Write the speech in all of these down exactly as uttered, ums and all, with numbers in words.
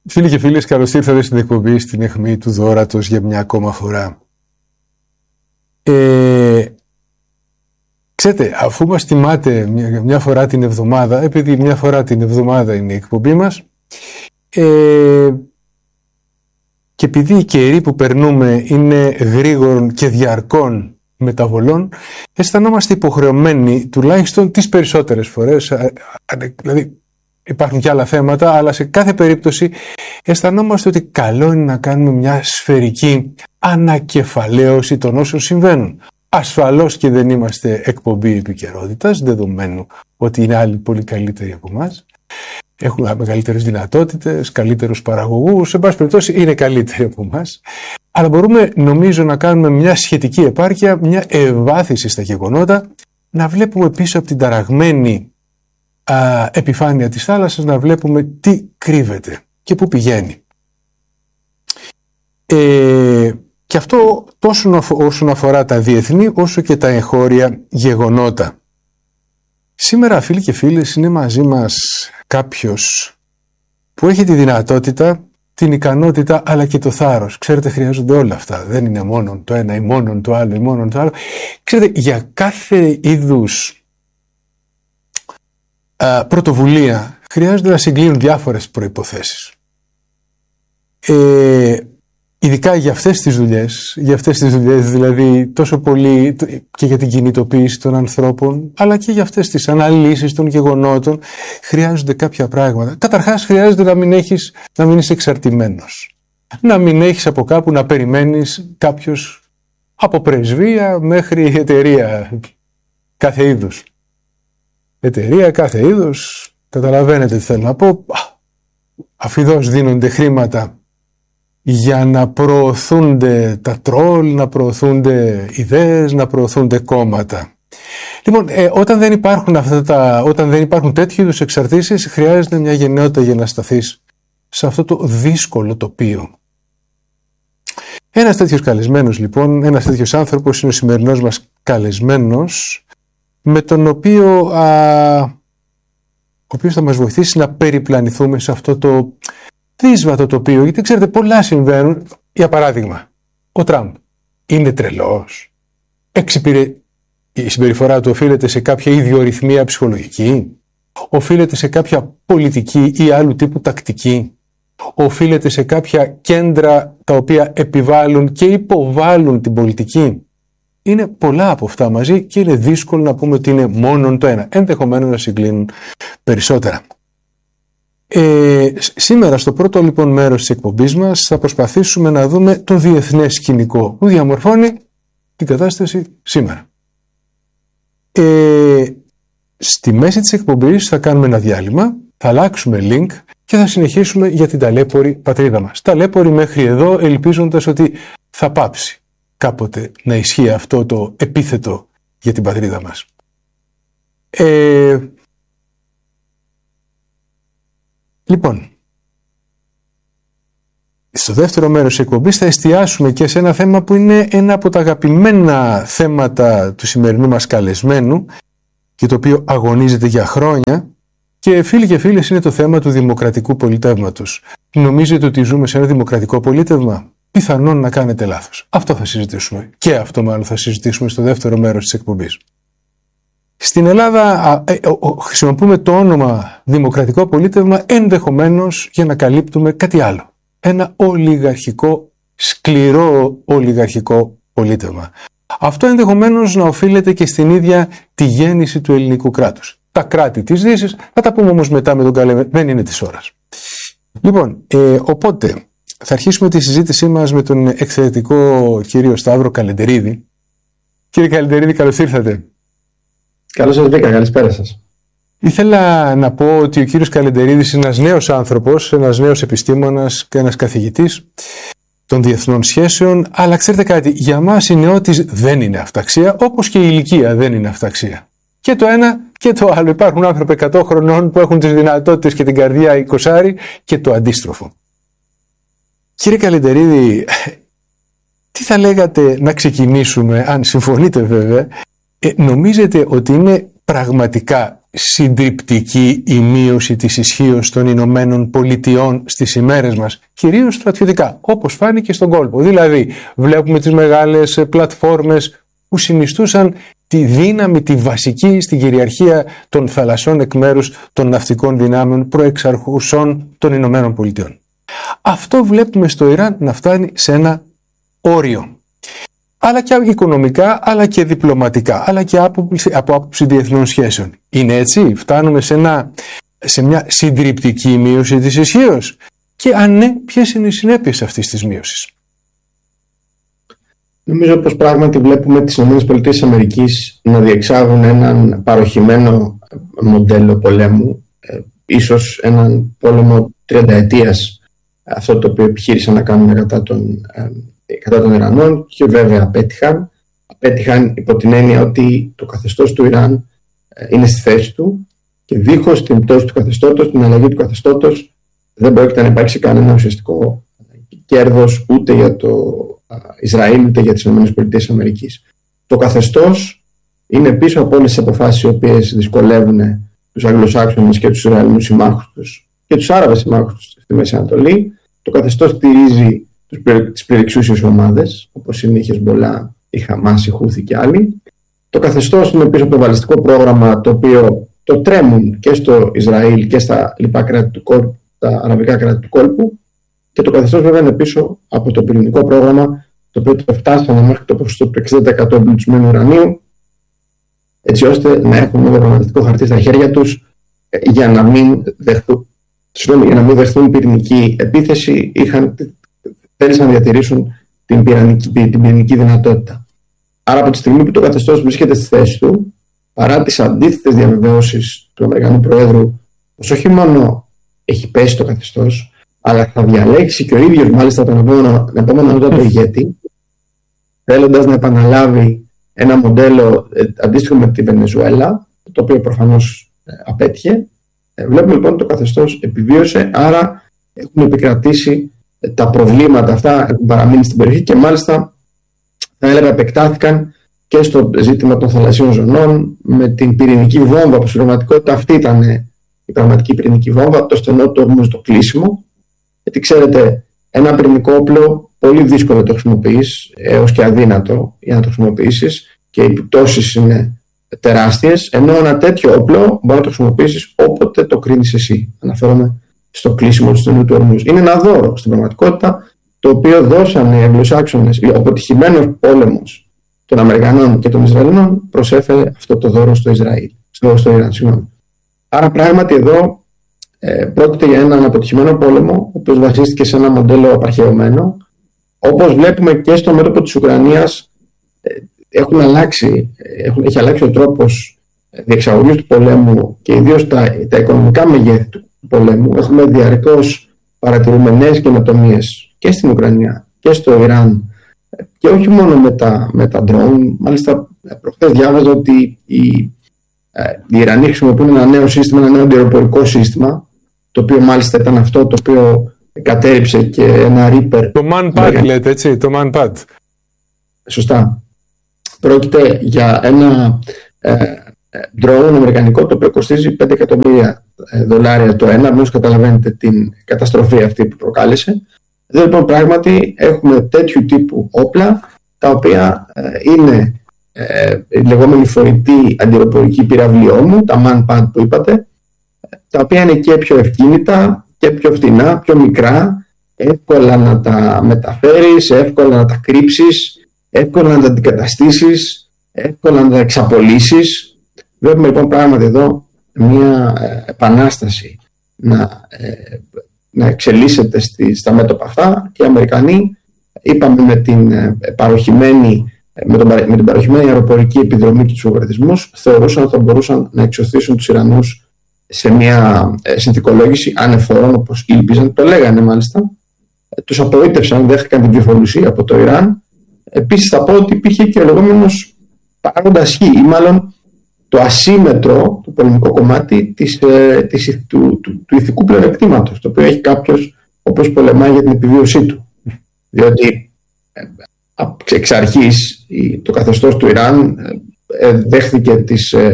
Φίλοι και φίλες, καλώς ήρθατε στην εκπομπή στην αιχμή του Δώρατος για μια ακόμα φορά. Ε, ξέρετε, αφού μας τιμάτε μια, μια φορά την εβδομάδα, επειδή μια φορά την εβδομάδα είναι η εκπομπή μας, ε, και επειδή οι καιροί που περνούμε είναι γρήγορων και διαρκών μεταβολών, αισθανόμαστε υποχρεωμένοι, τουλάχιστον τις περισσότερες φορές, δηλαδή υπάρχουν και άλλα θέματα, αλλά σε κάθε περίπτωση αισθανόμαστε ότι καλό είναι να κάνουμε μια σφαιρική ανακεφαλαίωση των όσων συμβαίνουν. Ασφαλώς και δεν είμαστε εκπομπή επικαιρότητας, δεδομένου ότι είναι άλλοι πολύ καλύτεροι από εμάς. Έχουν μεγαλύτερες δυνατότητες, καλύτερους παραγωγούς, σε πάση περιπτώσει είναι καλύτεροι από εμάς. Αλλά μπορούμε, νομίζω, να κάνουμε μια σχετική επάρκεια, μια ευάθυνση στα γεγονότα, να βλέπουμε πίσω από την ταραγμένη α, επιφάνεια της θάλασσας, να βλέπουμε τι κρύβεται και πού πηγαίνει. Ε, και αυτό τόσο όσον αφορά τα διεθνή, όσο και τα εγχώρια γεγονότα. Σήμερα, φίλοι και φίλες, είναι μαζί μας κάποιος που έχει τη δυνατότητα, την ικανότητα, αλλά και το θάρρος. Ξέρετε, χρειάζονται όλα αυτά. Δεν είναι μόνο το ένα ή μόνο το άλλο ή μόνο το άλλο. Ξέρετε, για κάθε είδους α, πρωτοβουλία χρειάζονται να συγκλίνουν διάφορες προϋποθέσεις. Ε, ειδικά για αυτές τις δουλειές, για αυτές τις δουλειές δηλαδή τόσο πολύ και για την κινητοποίηση των ανθρώπων, αλλά και για αυτές τις αναλύσεις των γεγονότων, χρειάζονται κάποια πράγματα. Καταρχάς χρειάζεται να μην έχεις, να μην είσαι εξαρτημένος. Να μην έχεις από κάπου να περιμένεις κάποιος, από πρεσβεία μέχρι εταιρεία κάθε είδους. Εταιρεία κάθε είδους, καταλαβαίνετε τι θέλω να πω, αφιδώς δίνονται χρήματα για να προωθούνται τα τρόλ, να προωθούνται ιδέες, να προωθούνται κόμματα. Λοιπόν, ε, όταν, δεν υπάρχουν αυτά τα, όταν δεν υπάρχουν τέτοιου είδους εξαρτήσεις, χρειάζεται μια γενναιότητα για να σταθείς σε αυτό το δύσκολο τοπίο. Ένας τέτοιος καλεσμένος, λοιπόν, ένας τέτοιος άνθρωπος είναι ο σημερινός μας καλεσμένος, με τον οποίο, α, ο οποίος θα μας βοηθήσει να περιπλανηθούμε σε αυτό το δύσβατο τοπίο, γιατί ξέρετε πολλά συμβαίνουν. Για παράδειγμα, ο Τραμπ είναι τρελός, Εξυπηρε... η συμπεριφορά του οφείλεται σε κάποια ιδιορυθμία ψυχολογική, οφείλεται σε κάποια πολιτική ή άλλου τύπου τακτική, οφείλεται σε κάποια κέντρα τα οποία επιβάλλουν και υποβάλλουν την πολιτική. Είναι πολλά από αυτά μαζί και είναι δύσκολο να πούμε ότι είναι μόνον το ένα. Ενδεχομένως να συγκλίνουν περισσότερα. Ε, σήμερα στο πρώτο λοιπόν μέρος της εκπομπής μας θα προσπαθήσουμε να δούμε το διεθνές σκηνικό που διαμορφώνει την κατάσταση σήμερα. Ε, στη μέση της εκπομπής θα κάνουμε ένα διάλειμμα, θα αλλάξουμε link και θα συνεχίσουμε για την ταλέπορη πατρίδα μας. Ταλέπορη μέχρι εδώ, ελπίζοντας ότι θα πάψει κάποτε να ισχύει αυτό το επίθετο για την πατρίδα μας. Ε, Λοιπόν, στο δεύτερο μέρος της εκπομπής θα εστιάσουμε και σε ένα θέμα που είναι ένα από τα αγαπημένα θέματα του σημερινού μας καλεσμένου και το οποίο αγωνίζεται για χρόνια, και φίλοι και φίλες, είναι το θέμα του δημοκρατικού πολιτεύματος. Νομίζετε ότι ζούμε σε ένα δημοκρατικό πολίτευμα? Πιθανόν να κάνετε λάθος. Αυτό θα συζητήσουμε, και αυτό μάλλον θα συζητήσουμε στο δεύτερο μέρος της εκπομπής. Στην Ελλάδα ε, ε, χρησιμοποιούμε το όνομα δημοκρατικό πολίτευμα ενδεχομένως για να καλύπτουμε κάτι άλλο. Ένα ολιγαρχικό, σκληρό ολιγαρχικό πολίτευμα. Αυτό ενδεχομένως να οφείλεται και στην ίδια τη γέννηση του ελληνικού κράτους. Τα κράτη της Δύσης, θα τα πούμε όμως μετά με τον καλεσμένο, δεν είναι της ώρας. Λοιπόν, ε, οπότε θα αρχίσουμε τη συζήτησή μας με τον εξαιρετικό κύριο Σταύρο Καλεντερίδη. Κύριε Καλεντερίδη, καλώς ήρθατε. Καλώς σας βρήκα, καλησπέρα σας. Ήθελα να πω ότι ο κύριος Καλεντερίδης είναι ένας νέος άνθρωπος, ένας νέος επιστήμονας και ένας καθηγητής των διεθνών σχέσεων, αλλά ξέρετε κάτι, για μας η νεότης δεν είναι αυταξία, όπως και η ηλικία δεν είναι αυταξία. Και το ένα και το άλλο. Υπάρχουν άνθρωποι εκατό χρονών που έχουν τις δυνατότητες και την καρδιά εικοσάρι, και το αντίστροφο. Κύριε Καλεντερίδη, τι θα λέγατε να ξεκινήσουμε, αν συμφωνείτε βέβαια, Ε, νομίζετε ότι είναι πραγματικά συντριπτική η μείωση της ισχύως των Ηνωμένων Πολιτειών στις ημέρες μας, κυρίως στρατιωτικά, όπως φάνηκε στον κόλπο. Δηλαδή, βλέπουμε τις μεγάλες πλατφόρμες που συνιστούσαν τη δύναμη, τη βασική στην κυριαρχία των θαλασσών εκ μέρους των ναυτικών δυνάμεων προεξαρχουσών των Ηνωμένων Πολιτειών. Αυτό βλέπουμε στο Ιράν να φτάνει σε ένα όριο. Αλλά και οικονομικά, αλλά και διπλωματικά, αλλά και από, από άποψη διεθνών σχέσεων. Είναι έτσι, φτάνουμε σε, ένα, σε μια συντριπτική μείωση της ισχύως. Και αν ναι, ποιες είναι οι συνέπειες αυτής της μείωσης? Νομίζω πως πράγματι βλέπουμε τις ΗΠΑ να διεξάγουν έναν παροχημένο μοντέλο πολέμου, ε, ίσως έναν πόλεμο τριανταετίας, αυτό το οποίο επιχείρησαν να κάνουν κατά των, ε, κατά των Ιρανών, και βέβαια απέτυχαν. Απέτυχαν υπό την έννοια ότι το καθεστώς του Ιράν ε, είναι στη θέση του και δίχως την πτώση του καθεστώτος, την αλλαγή του καθεστώτος, δεν πρόκειται να υπάρξει κανένα ουσιαστικό κέρδος ούτε για το Ισραήλ ούτε για τις ΗΠΑ. Το καθεστώς είναι πίσω από όλες τις αποφάσεις οι οποίες δυσκολεύουν τους Αγγλοσάξονες και τους Ισραηλινούς συμμάχους τους και τους Άραβες συμμάχους τους στη Μέση Ανατολή. Το καθεστώς στηρίζει τις πληρεξούσιες ομάδες, όπως είναι η Χεσμπολά, η Χαμάς, η Χούθη και άλλοι. Το καθεστώς είναι πίσω από το βαλιστικό πρόγραμμα, το οποίο το τρέμουν και στο Ισραήλ και στα λοιπά κράτη του κόλπου, τα αραβικά κράτη του κόλπου. Και το καθεστώς βέβαια είναι πίσω από το πυρηνικό πρόγραμμα, το οποίο το φτάσανε μέχρι το ποσοστό του εξήντα τοις εκατό εμπλουτισμένου ουρανίου, έτσι ώστε να έχουν ένα πραγματικό χαρτί στα χέρια τους για να μην δεχτούν, για να μην δεχτούν πυρηνική επίθεση. Είχαν, θέλησαν να διατηρήσουν την πυρηνική, την πυρηνική δυνατότητα. Άρα, από τη στιγμή που το καθεστώς βρίσκεται στη θέση του, παρά τις αντίθετες διαβεβαιώσεις του Αμερικανού Προέδρου, πως όχι μόνο έχει πέσει το καθεστώς, αλλά θα διαλέξει και ο ίδιος μάλιστα τον επόμενο, επόμενο ανώτατο ηγέτη, θέλοντας να επαναλάβει ένα μοντέλο ε, αντίστοιχο με τη Βενεζουέλα, το οποίο προφανώς ε, απέτυχε. Ε, βλέπουμε λοιπόν ότι το καθεστώς επιβίωσε, άρα έχουν επικρατήσει ε, τα προβλήματα αυτά, έχουν παραμείνει στην περιοχή και μάλιστα θα έλεγα επεκτάθηκαν και στο ζήτημα των θαλασσίων ζωνών, με την πυρηνική βόμβα, που στην πραγματικότητα αυτή ήταν η πραγματική πυρηνική βόμβα, το στενό του Ορμούζ, το κλείσιμο. Γιατί ξέρετε, ένα πυρηνικό όπλο πολύ δύσκολο να το χρησιμοποιείς, έως και αδύνατο για να το χρησιμοποιήσεις, και οι επιπτώσεις είναι τεράστιες, ενώ ένα τέτοιο όπλο μπορεί να το χρησιμοποιήσεις όποτε το κρίνεις εσύ. Αναφέρομαι στο κλείσιμο του στενού του Ορμούζ. Είναι ένα δώρο στην πραγματικότητα, το οποίο δώσανε οι Αγγλοσάξονες. Ο αποτυχημένος πόλεμος των Αμερικανών και των Ισραηλινών προσέφερε αυτό το δώρο στο Ισραήλ, στο, στο Ιράν. Συγγνώμη. Άρα πράγματι εδώ ε, πρόκειται για έναν αποτυχημένο πόλεμο, ο οποίος βασίστηκε σε ένα μοντέλο απαρχαιωμένο. Όπως βλέπουμε και στο μέτωπο της Ουκρανίας, ε, έχουν αλλάξει, έχουν, έχει αλλάξει ο τρόπος διεξαγωγής του πολέμου και ιδίως τα, τα οικονομικά μεγέθη του πολέμου. Έχουμε διαρκώς παρατηρούμε νέες καινοτομίες και στην Ουκρανία και στο Ιράν, και όχι μόνο με τα, με τα drone. Μάλιστα προχθές διάβαζα ότι οι, οι Ιρανοί χρησιμοποιούν ένα νέο σύστημα, ένα νέο αντιεροπορικό σύστημα, το οποίο μάλιστα ήταν αυτό το οποίο κατέριψε και ένα Reaper. Το Manpad λέτε, έτσι, το Manpad. Σωστά. Πρόκειται για ένα ε, drone αμερικανικό, το οποίο κοστίζει πέντε εκατομμύρια δολάρια το ένα. Μήπως καταλαβαίνετε την καταστροφή αυτή που προκάλεσε. Εδώ λοιπόν πράγματι έχουμε τέτοιου τύπου όπλα, τα οποία ε, είναι ε, η λεγόμενη φορητή αντιεροπορική πυραυλή όμου, τα Manpad που είπατε, τα οποία είναι και πιο ευκίνητα και πιο φτηνά, πιο μικρά, εύκολα να τα μεταφέρεις, εύκολα να τα κρύψεις, εύκολα να τα αντικαταστήσεις, εύκολα να τα εξαπολύσεις. Βλέπουμε λοιπόν πράγματι εδώ μια επανάσταση να, ε, να εξελίσσεται στη, στα μέτωπα αυτά, και οι Αμερικανοί, είπαμε, με την παροχημένη, με, τον, με την παροχημένη αεροπορική επιδρομή και τους λογαριασμούς, θεωρούσαν ότι θα μπορούσαν να εξωθήσουν τους Ιρανούς σε μια ε, συνθηκολόγηση ανεφορών, όπως ήλπιζαν, το λέγανε μάλιστα. Ε, τους απογοήτευσαν, δέχτηκαν την ψηφολουσία από το Ιράν. Επίσης θα πω ότι υπήρχε και ο λεγόμενος παράγοντας Χ, ή μάλλον το ασύμετρο, το πολεμικό κομμάτι της, ε, της, του, του, του ηθικού πλεονεκτήματος, το οποίο έχει κάποιος όπως πολεμάει για την επιβίωσή του. Διότι ε, εξ αρχής το καθεστώς του Ιράν ε, δέχθηκε τις, ε,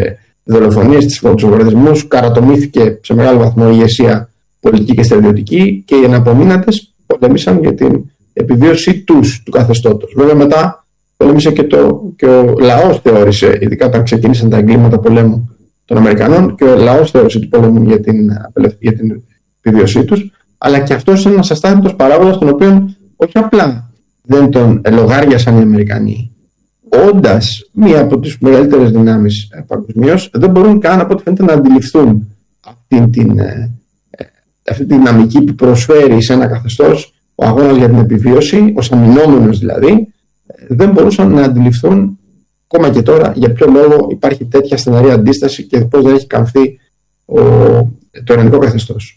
δολοφονίες, τους βομβαρδισμούς, καρατομήθηκε σε μεγάλο βαθμό η ηγεσία πολιτική και στρατιωτική και οι εναπομείνατες πολέμησαν για την επιβίωση τους του καθεστώτος. Βέβαια μετά πολέμησε και, το, και ο λαός θεώρησε, ειδικά όταν ξεκίνησαν τα εγκλήματα πολέμου των Αμερικανών, και ο λαός θεώρησε του πολέμου για την, για την επιβίωσή τους, αλλά και αυτός είναι ένας αστάθμητος παράγοντας, τον οποίο όχι απλά δεν τον λογάριασαν οι Αμερικανοί, όντας μία από τις μεγαλύτερες δυνάμεις παγκοσμίως, δεν μπορούν καν από ό,τι φαίνεται να αντιληφθούν αυτή την, αυτή τη δυναμική που προσφέρει σε ένα καθεστώς ο αγώνας για την επιβίωση, ως αμυνόμενος δηλαδή. Δεν μπορούσαν να αντιληφθούν ακόμα και τώρα για ποιο λόγο υπάρχει τέτοια στεναρή αντίσταση και πώς δεν έχει καμφθεί ο, το ιρανικό καθεστώς.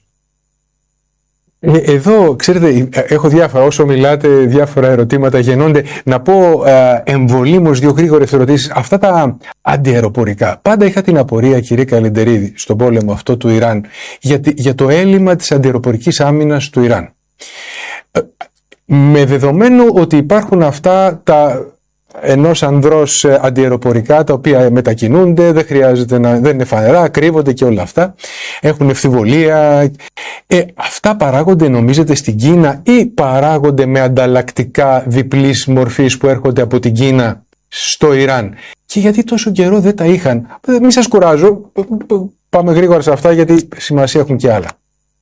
Εδώ, ξέρετε, έχω διάφορα, όσο μιλάτε, διάφορα ερωτήματα γεννώνται. Να πω ε, εμβολήμως δύο γρήγορες ερωτήσεις. Αυτά τα αντιαεροπορικά. Πάντα είχα την απορία, κύριε Καλεντερίδη, στον πόλεμο αυτό του Ιράν, για, για το έλλειμμα της αντιαεροπορικής άμυνας του Ιράν. Ε, με δεδομένο ότι υπάρχουν αυτά τα ενός ανδρός αντιαεροπορικά, τα οποία μετακινούνται, δεν χρειάζεται να, δεν είναι φανερά, κρύβονται και όλα αυτά, έχουν ευθυβολία. Ε, αυτά παράγονται, νομίζετε, στην Κίνα ή παράγονται με ανταλλακτικά διπλής μορφής που έρχονται από την Κίνα στο Ιράν? Και γιατί τόσο καιρό δεν τα είχαν? Μην σας κουράζω, πάμε γρήγορα σε αυτά γιατί σημασία έχουν και άλλα.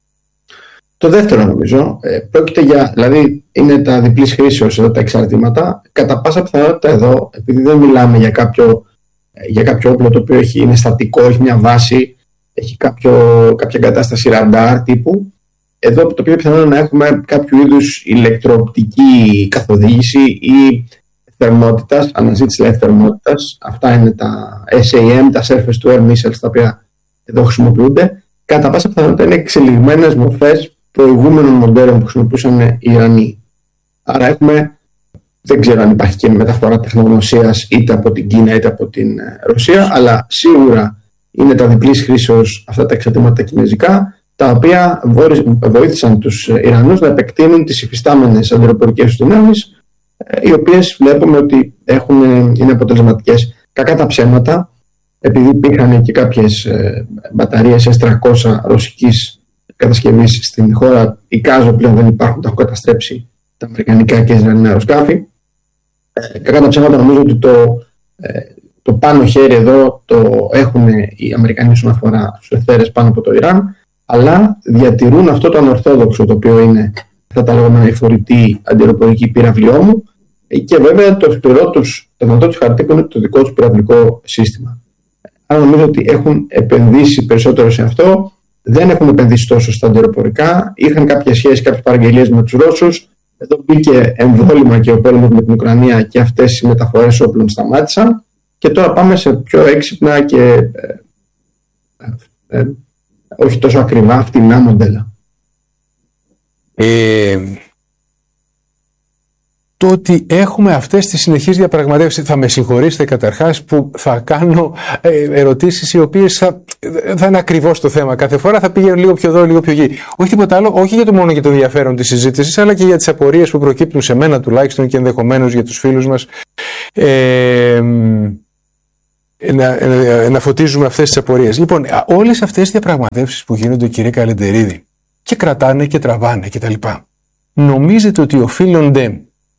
Το δεύτερο, νομίζω, πρόκειται για, δηλαδή είναι τα διπλής χρήσεως εδώ τα εξαρτήματα. Κατά πάσα πιθανότητα εδώ, επειδή δεν μιλάμε για κάποιο, για κάποιο όπλο το οποίο έχει, είναι στατικό, έχει μια βάση, έχει κάποιο, κάποια εγκατάσταση ραντάρ τύπου, εδώ το πιο πιθανό είναι να έχουμε κάποιο είδους ηλεκτροοπτική καθοδήγηση ή θερμότητας, αναζήτηση δηλαδή θερμότητας. Αυτά είναι τα ες έι εμ, τα Surface to Air Missiles, τα οποία εδώ χρησιμοποιούνται. Κατά πάσα πιθανότητα είναι εξελιγμένες μορφές προηγούμενων μοντέλων που χρησιμοποιούσαν οι Ιρανοί. Άρα έχουμε, δεν ξέρω αν υπάρχει και μεταφορά τεχνογνωσίας είτε από την Κίνα είτε από την Ρωσία, αλλά σίγουρα είναι τα διπλής χρήσεως αυτά τα εξαρτήματα κινέζικα, τα οποία βοήθησαν τους Ιρανούς να επεκτείνουν τις υφιστάμενες αντιαεροπορικές δυνάμεις, οι οποίες βλέπουμε ότι έχουν, είναι αποτελεσματικές. Κακά τα ψέματα, επειδή υπήρχαν και κάποιες μπαταρίες ες τριακόσια ρωσικής κατασκευής στην χώρα, εικάζω πλέον δεν υπάρχουν, τα έχω καταστρέψει τα αμερικανικά και ισραηλινά αεροσκάφη. Ε, κακά τα ψέματα, νομίζω ότι το, ε, το πάνω χέρι εδώ το έχουν οι Αμερικανοί όσον αφορά στους εθέρες πάνω από το Ιράν, αλλά διατηρούν αυτό το ανορθόδοξο, το οποίο είναι αυτά τα λεγόμενα εφορητή αντιαεροπορική πυραυλιόμου, και βέβαια το σκληρό τους, το δυνατό τους χαρτί που είναι το δικό τους πυραυλικό σύστημα. Άρα νομίζω ότι έχουν επενδύσει περισσότερο σε αυτό. Δεν έχουν επενδύσει τόσο στα αντιαεροπορικά. Είχαν κάποιες σχέσεις, κάποιες παραγγελίες με τους Ρώσους. Εδώ μπήκε εμβόλυμα και ο πόλεμος με την Ουκρανία και αυτές οι μεταφορές όπλων σταμάτησαν. Και τώρα πάμε σε πιο έξυπνα και ε, ε, ε, όχι τόσο ακριβά φτηνά μοντέλα. Ε, το ότι έχουμε αυτές τις συνεχείς διαπραγματεύσεις, θα με συγχωρήσετε καταρχάς που θα κάνω ε, ερωτήσεις οι οποίες θα, θα είναι ακριβώς το θέμα. Κάθε φορά θα πήγαινε λίγο πιο εδώ, λίγο πιο εκεί. Όχι τίποτα άλλο, όχι για το μόνο για το ενδιαφέρον της συζήτησης, αλλά και για τις απορίες που προκύπτουν σε μένα τουλάχιστον και ενδεχομένως για τους φίλους μας. Ε, να, να, να φωτίζουμε αυτές τις απορίες. Λοιπόν, όλες αυτές τις διαπραγματεύσεις που γίνονται, κύριε Καλεντερίδη, και κρατάνε και τραβάνε κτλ. Νομίζετε ότι οφείλονται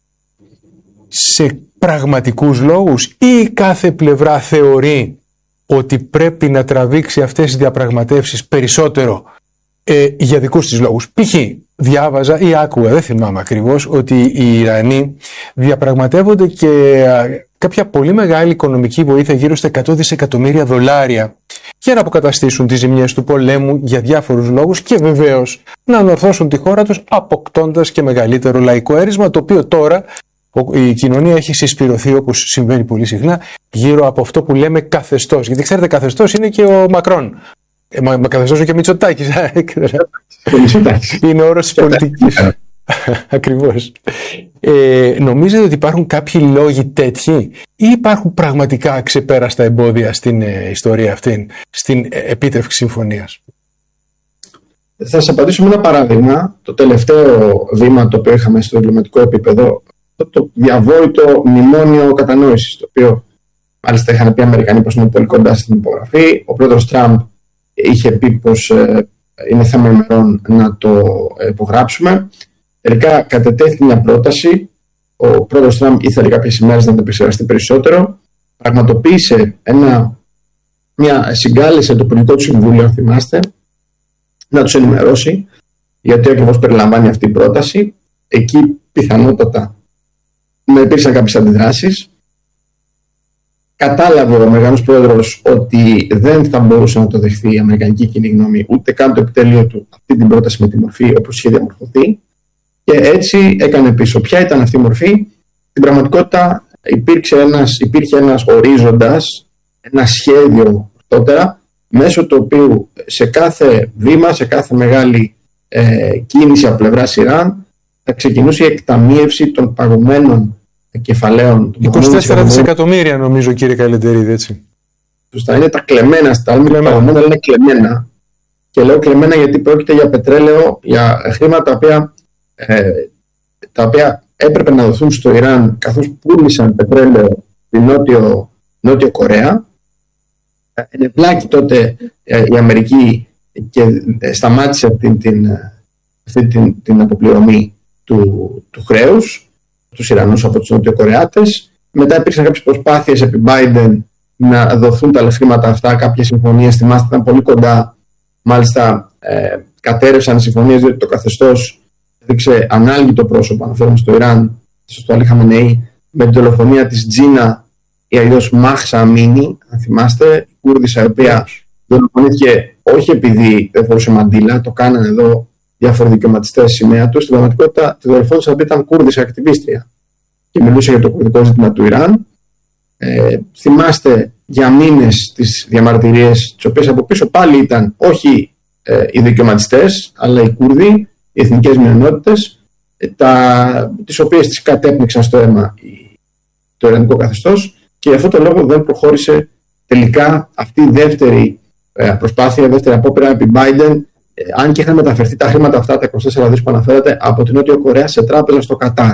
σε πραγματικούς λόγους ή κάθε πλευρά θεωρεί ότι πρέπει να τραβήξει αυτές τις διαπραγματεύσεις περισσότερο ε, για δικούς της λόγους? Π.χ. διάβαζα ή άκουγα, δεν θυμάμαι ακριβώς, ότι οι Ιρανοί διαπραγματεύονται και α, κάποια πολύ μεγάλη οικονομική βοήθεια γύρω στα εκατό δισεκατομμύρια δολάρια για να αποκαταστήσουν τις ζημιές του πολέμου για διάφορους λόγους και βεβαίως να ανορθώσουν τη χώρα τους αποκτώντας και μεγαλύτερο λαϊκό έρισμα, το οποίο τώρα η κοινωνία έχει συσπηρωθεί, όπως συμβαίνει πολύ συχνά, γύρω από αυτό που λέμε καθεστώς. Γιατί ξέρετε, καθεστώς είναι και ο Μακρόν. Ε, μα, μα καθεστώς είναι και ο Μητσοτάκης. Είναι όρος της πολιτικής. Ακριβώς. Ε, νομίζετε ότι υπάρχουν κάποιοι λόγοι τέτοιοι ή υπάρχουν πραγματικά αξεπέραστα εμπόδια στην ε, ιστορία αυτή, στην ε, επίτευξη συμφωνίας? Θα σας απαντήσω με ένα παράδειγμα. Το τελευταίο βήμα το οποίο είχαμε στο διπλωματικό επίπεδο, το, το διαβόητο μνημόνιο κατανόησης, το οποίο Μάλιστα είχαν πει οι Αμερικανοί πως είναι πολύ κοντά στην υπογραφή. Ο πρόεδρος Τραμπ είχε πει πως ε, είναι θέμα ημερών να το υπογράψουμε. Τελικά κατετέθηκε μια πρόταση. Ο πρόεδρος Τραμπ ήθελε κάποιες ημέρες να το επεξεργαστεί περισσότερο. Πραγματοποίησε ένα, μια συγκάλεσε το Υπουργικό του Συμβούλιο, αν θυμάστε, να τους ενημερώσει γιατί ακριβώς περιλαμβάνει αυτή η πρόταση. Εκεί πιθανότατα να υπήρξαν κάποιες αντιδράσεις. Κατάλαβε ο Αμερικανός πρόεδρος ότι δεν θα μπορούσε να το δεχθεί η αμερικανική κοινή γνώμη, ούτε καν το επιτελείο του, αυτή την πρόταση με τη μορφή όπως είχε διαμορφωθεί, και έτσι έκανε πίσω. Ποια ήταν αυτή η μορφή? Στην πραγματικότητα υπήρξε ένας, υπήρχε ένας ορίζοντας, ένα σχέδιο τότε, μέσω του οποίου σε κάθε βήμα, σε κάθε μεγάλη ε, κίνηση από πλευράς Ιράν θα ξεκινούσε η εκταμείευση των παγωμένων κεφαλαίων. είκοσι τέσσερα δισεκατομμύρια νομίζω, κύριε Καλεντερίδη, έτσι. Σωστά, είναι τα κλεμμένα στα τα παγωμένα, είναι κλεμμένα. Και λέω κλεμμένα γιατί πρόκειται για πετρέλαιο, για χρήματα τα οποία, ε, τα οποία έπρεπε να δοθούν στο Ιράν καθώς πούλησαν πετρέλαιο στη Νότιο, Νότιο Κορέα. Ενεπλάκη τότε ε, η Αμερική και ε, σταμάτησε αυτή την, αυτή την, την αποπληρωμή του, του χρέους τους Ιρανούς από τους Νοτιοκορεάτες. Μετά υπήρξαν κάποιες προσπάθειες επί Biden να δοθούν τα χρήματα αυτά, κάποιες συμφωνίες, θυμάστε, ήταν πολύ κοντά. Μάλιστα ε, κατέρευσαν οι συμφωνίες διότι το καθεστώς έδειξε ανάλγητο πρόσωπο, αναφέρομαι στο Ιράν, στο Αλή Χαμενεή, με την δολοφονία της Τζίνα ή αλλιώς Μάχσα Αμίνη, αν θυμάστε, η Κούρδισσα, η οποία δολοφονήθηκε όχι επειδή δεν φορούσε μαντίλα, το κάνανε εδώ διάφοροι δικαιωματιστές σημαία του. Στην πραγματικότητα τη δολοφόνησαν επειδή ήταν Κούρδισσα ακτιβίστρια και μιλούσε για το κουρδικό ζήτημα του Ιράν. Ε, θυμάστε για μήνες τις διαμαρτυρίες, τις οποίες από πίσω πάλι ήταν όχι ε, οι δικαιωματιστές, αλλά οι Κούρδοι, οι εθνικές μειονότητες, ε, τα, τις οποίες τις κατέπνιξαν στο αίμα το ιρανικό καθεστώς, και γι' αυτό το λόγο δεν προχώρησε τελικά αυτή η δεύτερη ε, προσπάθεια, η δεύτερη απόπειρα επί Biden, ε, αν και είχαν μεταφερθεί τα χρήματα αυτά, τα είκοσι τέσσερα δις που αναφέρατε, από την Νότια Κορέα σε τράπεζα στο Κατάρ.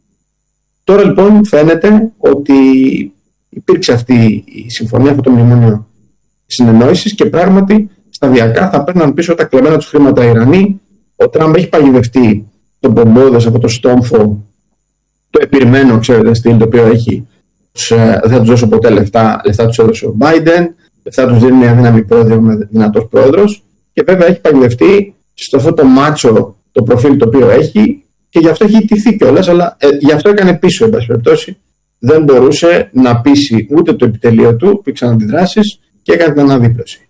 Τώρα λοιπόν φαίνεται ότι υπήρξε αυτή η συμφωνία, αυτό το μνημόνιο συνεννόησης, και πράγματι σταδιακά θα παίρναν πίσω τα κλεμμένα τους χρήματα οι Ιρανοί. Ο Τραμπ έχει παγιδευτεί τον πομπόδες, αυτό το στόμφο, το επιρρημένο, ξέρετε, στυλ, το οποίο έχει. Δεν θα τους δώσω ποτέ λεφτά, λεφτά τους έδωσε ο Biden, θα τους δίνει μια δύναμη πρόεδρο με δυνατός πρόεδρος, και βέβαια έχει παγιδευτεί στο αυτό το μάτσο το προφίλ το οποίο έχει, και γι' αυτό έχει ιτηθεί κιόλας, αλλά ε, γι' αυτό έκανε πίσω, εν πάση περιπτώσει. Δεν μπορούσε να πείσει ούτε το επιτελείο του, υπήρξαν αντιδράσεις και έκανε την αναδίπλωση.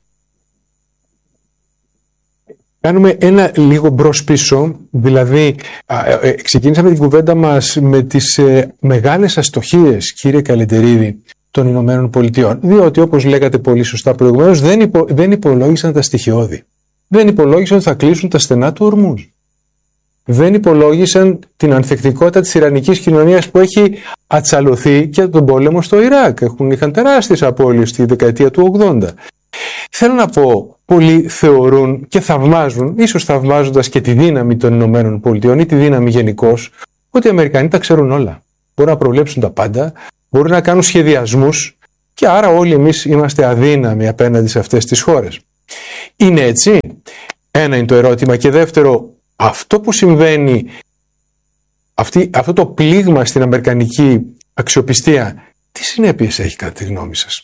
Κάνουμε ένα λίγο μπρος πίσω, δηλαδή ε, ε, ξεκίνησαμε την κουβέντα μας με τις ε, μεγάλες αστοχίες, κύριε Καλεντερίδη, των Ηνωμένων Πολιτειών, διότι όπως λέγατε πολύ σωστά προηγουμένως, δεν, υπο, δεν υπολόγισαν τα στοιχειώδη. Δεν υπολόγισαν ότι θα κλείσουν τα στενά του Ορμούζ. Δεν υπολόγισαν την ανθεκτικότητα της ιρανικής κοινωνίας που έχει ατσαλωθεί και τον πόλεμο στο Ιράκ. Έχουν, είχαν τεράστιες απώλειες στη δεκαετία του ογδόντα. Θέλω να πω, πολλοί θεωρούν και θαυμάζουν, ίσως θαυμάζοντας και τη δύναμη των Ηνωμένων Πολιτειών ή τη δύναμη γενικώς, ότι οι Αμερικανοί τα ξέρουν όλα. Μπορούν να προβλέψουν τα πάντα, μπορούν να κάνουν σχεδιασμούς, και άρα όλοι εμείς είμαστε αδύναμοι απέναντι σε αυτές τις χώρες. Είναι έτσι? Ένα είναι το ερώτημα. Και δεύτερο, αυτό που συμβαίνει, αυτή, αυτό το πλήγμα στην αμερικανική αξιοπιστία, τι συνέπειες έχει κατά τη γνώμη σας?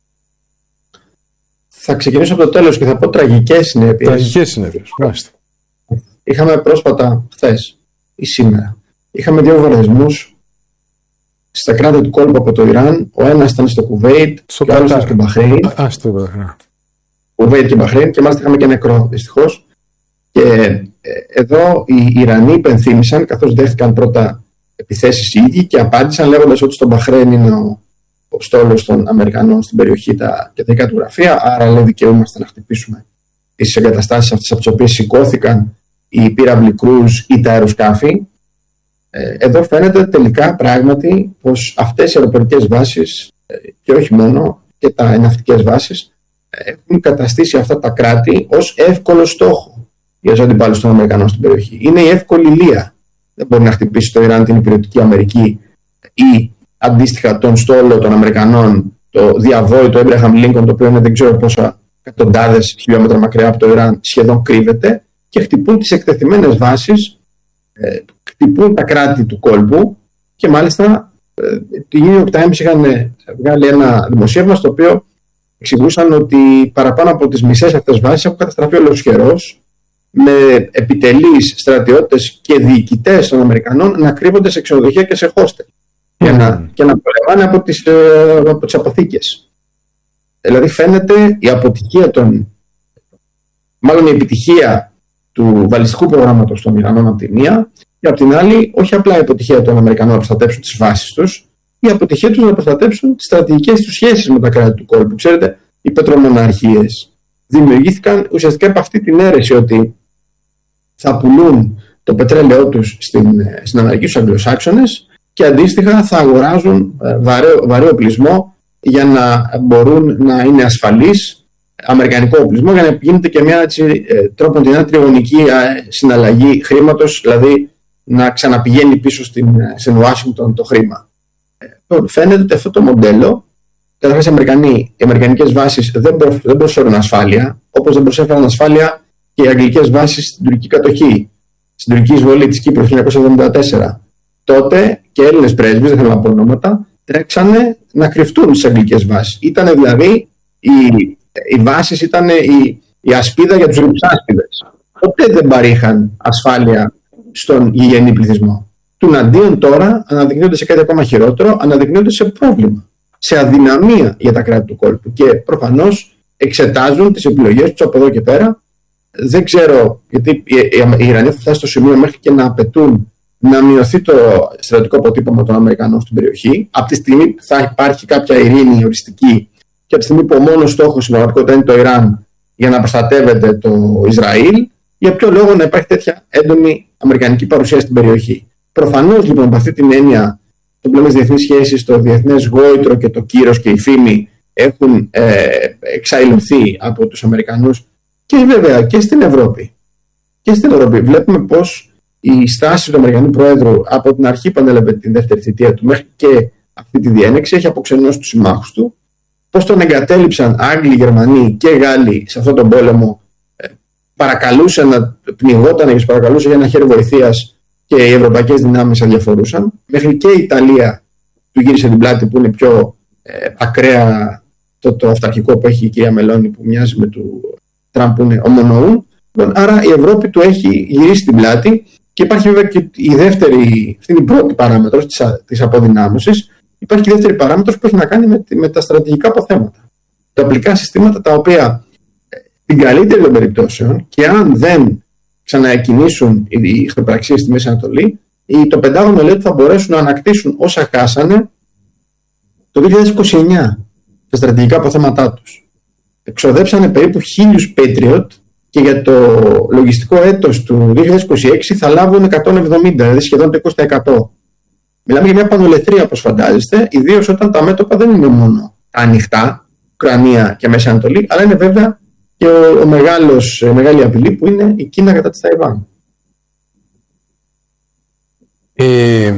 Θα ξεκινήσω από το τέλος και θα πω τραγικές συνέπειες. Τραγικές συνέπειες, μάλιστα. Είχαμε πρόσφατα, χθες ή σήμερα, είχαμε δύο βομβαρδισμούς στα κράτη του κόλπου από το Ιράν. Ο ένας ήταν στο Κουβέιτ και ο άλλος ήταν στο Μπαχρέιν. Α, στο Μπαχρέιν. Κουβέιτ και Μπαχρέιν, και μάλιστα είχαμε και νεκρό, δυστυχώς. Και ε, εδώ οι Ιρανοί υπενθύμησαν, καθώς δέχτηκαν πρώτα επιθέσεις οι ίδιοι, και απάντησαν λέγοντας ότι στο Μπαχρέιν είναι ο, ο στόλος των Αμερικανών στην περιοχή τα κεντρικά του γραφεία, άρα λέει δικαιούμαστε να χτυπήσουμε τις εγκαταστάσεις αυτές από τις οποίες σηκώθηκαν οι πύραυλοι κρούζ ή τα αεροσκάφη. Ε, εδώ φαίνεται τελικά πράγματι πως αυτές οι αεροπορικές βάσεις, ε, και όχι μόνο, και τα ναυτικές βάσεις, ε, έχουν καταστήσει αυτά τα κράτη ως εύκολο στόχο για τους αντιπάλους των Αμερικανών στην περιοχή. Είναι η εύκολη λία. Δεν μπορεί να χτυπήσει το Ιράν την υπηρετική Αμερική ή αντίστοιχα τον στόλο των Αμερικανών το διαβόητο Έμπραχαμ Λίνκον, το οποίο είναι δεν ξέρω πόσα εκατοντάδες χιλιόμετρα μακριά από το Ιράν, σχεδόν κρύβεται, και χτυπούν τις εκτεθειμένες βάσεις, ε, χτυπούν τα κράτη του κόλπου. Και μάλιστα ε, οι New York Times είχαν βγάλει ένα δημοσίευμα στο οποίο εξηγούσαν ότι παραπάνω από τις μισές αυτές βάσεις έχουν καταστραφεί ολοσχερός, με επιτελείς, στρατιώτες και διοικητές των Αμερικανών να κρύβονται σε ξενοδοχεία και σε hostel mm. και, να, και να πολεμάνε από τις, ε, από τις αποθήκες. Δηλαδή φαίνεται η αποτυχία των, μάλλον η επιτυχία του βαλιστικού προγράμματος των Ιρανών από τη μία, και από την άλλη όχι απλά η αποτυχία των Αμερικανών να προστατέψουν τις βάσεις τους, η αποτυχία τους να προστατέψουν τις στρατηγικές τους σχέσεις με τα κράτη του κόλπου. Ξέρετε, οι πετρομοναρχίες δημιουργήθηκαν ουσιαστικά από αυτή την αίρεση ότι θα πουλούν το πετρέλαιό τους στην, στην Αμερική, στους Αγγλοσάξονες, και αντίστοιχα θα αγοράζουν βαρέο, βαρέο οπλισμό για να μπορούν να είναι ασφαλείς, αμερικανικό οπλισμό, για να γίνεται και μια έτσι, τρόπον την τριγωνική συναλλαγή χρήματος, δηλαδή να ξαναπηγαίνει πίσω στην, στην Ουάσιγκτον το χρήμα. Φαίνεται ότι αυτό το μοντέλο, καταρχάς οι, Αμερικανοί, οι αμερικανικές βάσεις δεν, προ, δεν προσφέρουν ασφάλεια, όπως δεν προσέφεραν ασφάλεια και οι αγγλικές βάσεις στην τουρκική κατοχή, στην τουρκική εισβολή της Κύπρου το χίλια εννιακόσια εβδομήντα τέσσερα. Τότε και Έλληνες πρέσβεις, δεν θέλω να πω ονόματα, τρέξανε να κρυφτούν στις αγγλικές βάσεις. Ήταν δηλαδή οι, οι βάσεις, ήταν η, η ασπίδα για τους ρυψάσπιδες. Ποτέ δεν παρήχαν ασφάλεια στον γηγενή πληθυσμό. Τουναντίον τώρα αναδεικνύονται σε κάτι ακόμα χειρότερο, αναδεικνύονται σε πρόβλημα, σε αδυναμία για τα κράτη του κόλπου, και προφανώς εξετάζουν τις επιλογές τους από εδώ και πέρα. Δεν ξέρω, γιατί οι Ιρανοί θα φτάσει στο σημείο μέχρι και να απαιτούν να μειωθεί το στρατιωτικό αποτύπωμα των Αμερικανών στην περιοχή. Από τη στιγμή που θα υπάρχει κάποια ειρήνη οριστική και από τη στιγμή που ο μόνος στόχος στην πραγματικότητα είναι το Ιράν για να προστατεύεται το Ισραήλ, για ποιο λόγο να υπάρχει τέτοια έντονη αμερικανική παρουσία στην περιοχή. Προφανώς λοιπόν από αυτή την έννοια το πλέον στις διεθνείς σχέσεις, το διεθνές γόητρο και το κύρος και η φήμη έχουν ε, εξαϊλωθεί από τους Αμερικανούς, και βέβαια και στην Ευρώπη. Και στην Ευρώπη βλέπουμε πως η στάση του Αμερικανού Προέδρου από την αρχή που ανέλαβε την δεύτερη θητεία του μέχρι και αυτή τη διένεξη έχει αποξενώσει τους συμμάχους του, πως τον εγκατέλειψαν Άγγλοι, Γερμανοί και Γάλλοι σε αυτόν τον πόλεμο, ε, παρακαλούσε να πνιγόταν και παρακαλούσε για ένα χέρι βοηθείας, και οι ευρωπαϊκές δυνάμεις αδιαφορούσαν. Μέχρι και η Ιταλία του γύρισε την πλάτη, που είναι πιο ε, ακραία το, το αυταρχικό που έχει η κυρία Μελώνη, που μοιάζει με του Τραμπ, που είναι ομονοούν. Άρα η Ευρώπη του έχει γυρίσει την πλάτη, και υπάρχει βέβαια και η δεύτερη, αυτή είναι η πρώτη παράμετρος της, της αποδυνάμωσης. Υπάρχει και η δεύτερη παράμετρος που έχει να κάνει με, με τα στρατηγικά αποθέματα. Τα οπλικά συστήματα, τα οποία στην καλύτερη των περιπτώσεων, και αν δεν ξαναεκκινήσουν οι εχθροπραξίες στη Μέση Ανατολή, το Πεντάγωνο λέει ότι θα μπορέσουν να ανακτήσουν όσα χάσανε το δύο χιλιάδες είκοσι εννιά τα στρατηγικά αποθέματά τους. Εξοδέψανε περίπου χίλιους Patriot, και για το λογιστικό έτος του δύο χιλιάδες είκοσι έξι θα λάβουν εκατόν εβδομήντα, δηλαδή σχεδόν το είκοσι τοις εκατό. Μιλάμε για μια πανολεθρία, όπως φαντάζεστε, ιδίως όταν τα μέτωπα δεν είναι μόνο ανοιχτά, Ουκρανία και Μέση Ανατολή, αλλά είναι βέβαια και ο, ο μεγάλος, η μεγάλη απειλή που είναι η Κίνα κατά της Ταϊβάν. Ε,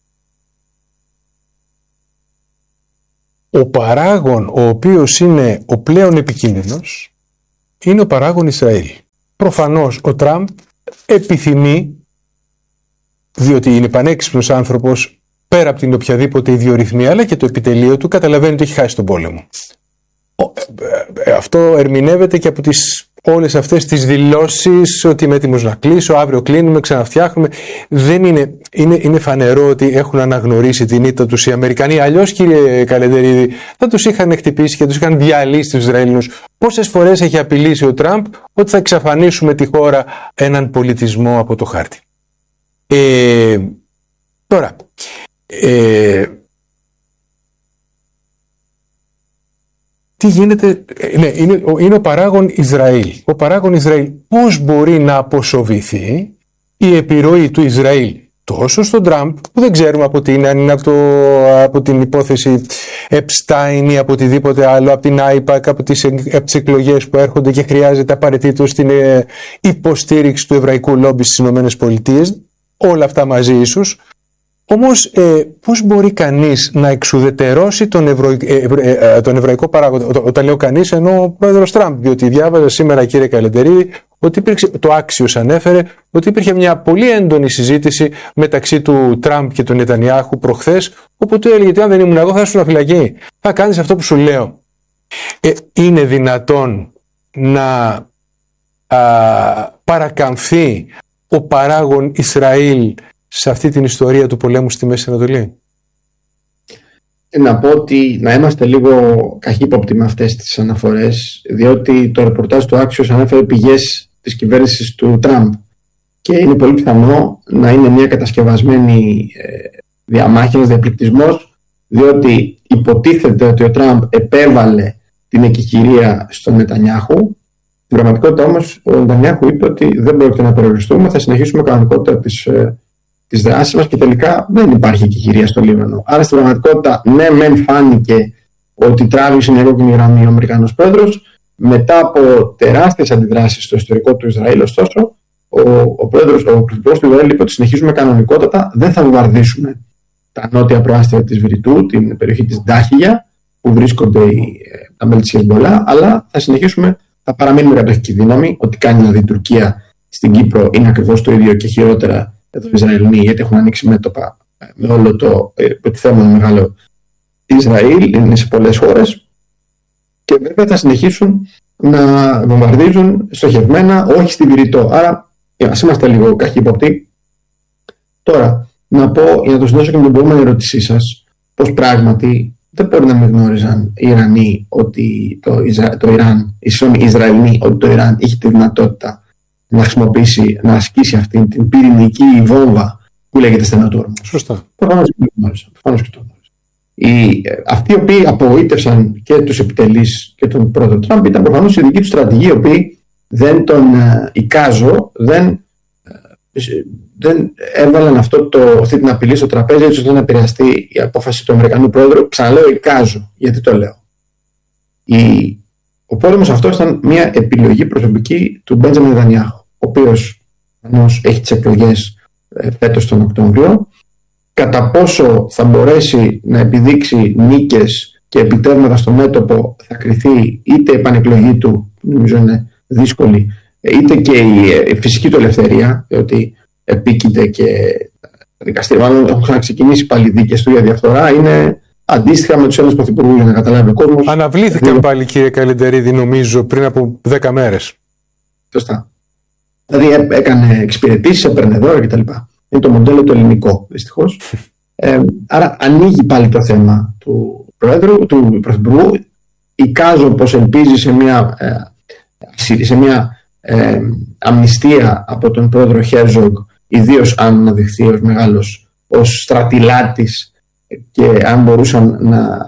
ο παράγων ο οποίος είναι ο πλέον επικίνδυνος είναι ο παράγων Ισραήλ. Προφανώς ο Τραμπ επιθυμεί, διότι είναι πανέξυπνος άνθρωπος, πέρα από την οποιαδήποτε ιδιορυθμία, αλλά και το επιτελείο του, καταλαβαίνει ότι έχει χάσει τον πόλεμο. Αυτό ερμηνεύεται και από τις, όλες αυτές τις δηλώσεις ότι είμαι έτοιμος να κλείσω, αύριο κλείνουμε, ξαναφτιάχνουμε. Δεν είναι, είναι, είναι φανερό ότι έχουν αναγνωρίσει την ήττα τους οι Αμερικανοί. Αλλιώς, κύριε Καλεντερίδη, θα τους είχαν χτυπήσει και τους είχαν διαλύσει τους Ισραηλινούς. Πόσες φορές έχει απειλήσει ο Τραμπ ότι θα εξαφανίσουμε τη χώρα, έναν πολιτισμό από το χάρτη. Ε, τώρα, ε, τι γίνεται, ναι, είναι, είναι ο παράγων Ισραήλ. Ο παράγων Ισραήλ πώς μπορεί να αποσοβηθεί η επιρροή του Ισραήλ τόσο στον Τραμπ, που δεν ξέρουμε από τι είναι, αν είναι από, το, από την υπόθεση Epstein ή από οτιδήποτε άλλο, από την άιπακ, από τις, από τις εκλογές που έρχονται και χρειάζεται απαραίτητο στην ε, υποστήριξη του εβραϊκού λόμπι στις ΗΠΑ, όλα αυτά μαζί ίσως. Όμως ε, πώς μπορεί κανείς να εξουδετερώσει τον, ευρω... ε, ε, ε, τον εβραϊκό παράγοντα? Όταν λέω κανείς, εννοώ ο πρόεδρος Τραμπ, διότι διάβαζα σήμερα, κύριε Καλεντερίδη, ότι υπήρξε, το Άξιος ανέφερε ότι υπήρχε μια πολύ έντονη συζήτηση μεταξύ του Τραμπ και του Νετανιάχου προχθές, όπου του έλεγε ότι αν δεν ήμουν εγώ θα ήσουν φυλακή. Θα κάνεις αυτό που σου λέω. Ε, είναι δυνατόν να α, παρακαμφθεί ο παράγων Ισραήλ σε αυτή την ιστορία του πολέμου στη Μέση Ανατολή? Να πω ότι να είμαστε λίγο καχύποπτοι με αυτές τις αναφορές, διότι το ρεπορτάζ του Άξιος ανέφερε πηγές της κυβέρνησης του Τραμπ και είναι πολύ πιθανό να είναι μια κατασκευασμένη διαμάχη, ένας διαπληκτισμός, διότι υποτίθεται ότι ο Τραμπ επέβαλε την εκεχηρία στον Νετανιάχου. Στην πραγματικότητα όμως ο Νετανιάχου είπε ότι δεν πρόκειται να περιοριστούμε, θα συνεχίσουμε κανονικότητα της τις δράσεις μας και τελικά δεν υπάρχει εκεχηρία στο Λίβανο. Άρα στην πραγματικότητα, ναι, μεν φάνηκε ότι τράβηξε μια κόκκινη γραμμή ο Αμερικανός πρόεδρος, μετά από τεράστιες αντιδράσεις στο ιστορικό του Ισραήλ, ωστόσο, ο, ο, πρόεδρος, ο πρωθυπουργός του Ισραήλ είπε ότι συνεχίζουμε κανονικότατα, δεν θα βομβαρδίσουμε τα νότια προάστια της Βηρητού, την περιοχή της Ντάχια, που βρίσκονται οι, τα μέλη της Χεσμπολά, αλλά θα συνεχίσουμε, θα παραμείνουμε κατοχική δύναμη. Ό,τι κάνει δηλαδή η Τουρκία στην Κύπρο είναι ακριβώς το ίδιο και χειρότερα εδώ οι Ισραηλοί, γιατί έχουν ανοίξει μέτωπα με όλο το υποτιθέμενο μεγάλο Ισραήλ, είναι σε πολλές χώρες και βέβαια θα συνεχίσουν να βομβαρδίζουν στοχευμένα, όχι στη Βηρητό. Άρα ας είμαστε λίγο καχύποπτοι. Τώρα, να πω, για να το συνδέσω και με την προηγούμενη ερώτησή σας, πως πράγματι δεν μπορεί να μην γνώριζαν οι Ιρανοί ότι το, Ισρα... το Ιράν, οι Ισραηλοί, ότι το Ιράν είχε τη δυνατότητα να χρησιμοποιήσει, να ασκήσει αυτή την πυρηνική βόμβα που λέγεται στενοτόρμο. Σωστά. Προφανώς και το γνώριζαν. Οι, αυτοί οι οποίοι απογοήτευσαν και τους επιτελείς και τον πρόεδρο Τραμπ ήταν προφανώς οι δικοί του στρατηγοί, οι οποίοι δεν τον ε, εικάζω, δεν, ε, δεν έβαλαν αυτό το, αυτή την απειλή στο τραπέζι έτσι ώστε να επηρεαστεί η απόφαση του Αμερικανού πρόεδρου. Ξαναλέω εικάζω, γιατί το λέω. Η, ο πόλεμος αυτός ήταν μια επιλογή προσωπική του Μπέντζαμιν Νετανιάχου, ο οποίος έχει τις εκλογές ε, φέτος τον Οκτώβριο. Κατά πόσο θα μπορέσει να επιδείξει νίκες και επιτεύγματα στο μέτωπο θα κριθεί είτε η επανεκλογή του, που νομίζω είναι δύσκολη, είτε και η φυσική του ελευθερία, διότι επίκειται και τα δικαστήρια, μάλλον έχουν ξαναξεκινήσει πάλι δίκες του για διαφθορά, είναι αντίστοιχα με τους Έλληνες πρωθυπουργούς, για να καταλάβει ο κόσμος. Αναβλήθηκαν δηλαδή, πάλι, κύριε Καλεντερίδη, νομίζω πριν από δέκα μέρες. Σωστά. Δηλαδή έκανε εξυπηρετήσεις, έπαιρνε δώρα κτλ. Είναι το μοντέλο το ελληνικό, δυστυχώς. Ε, άρα ανοίγει πάλι το θέμα του Προέδρου, του Πρωθυπουργού. Εικάζω πως ελπίζει σε μια, ε, σε μια ε, αμνηστία από τον Πρόεδρο Χέρζογκ, ιδίως αν αναδειχθεί ως μεγάλος, ως στρατιλάτης και αν μπορούσαν να,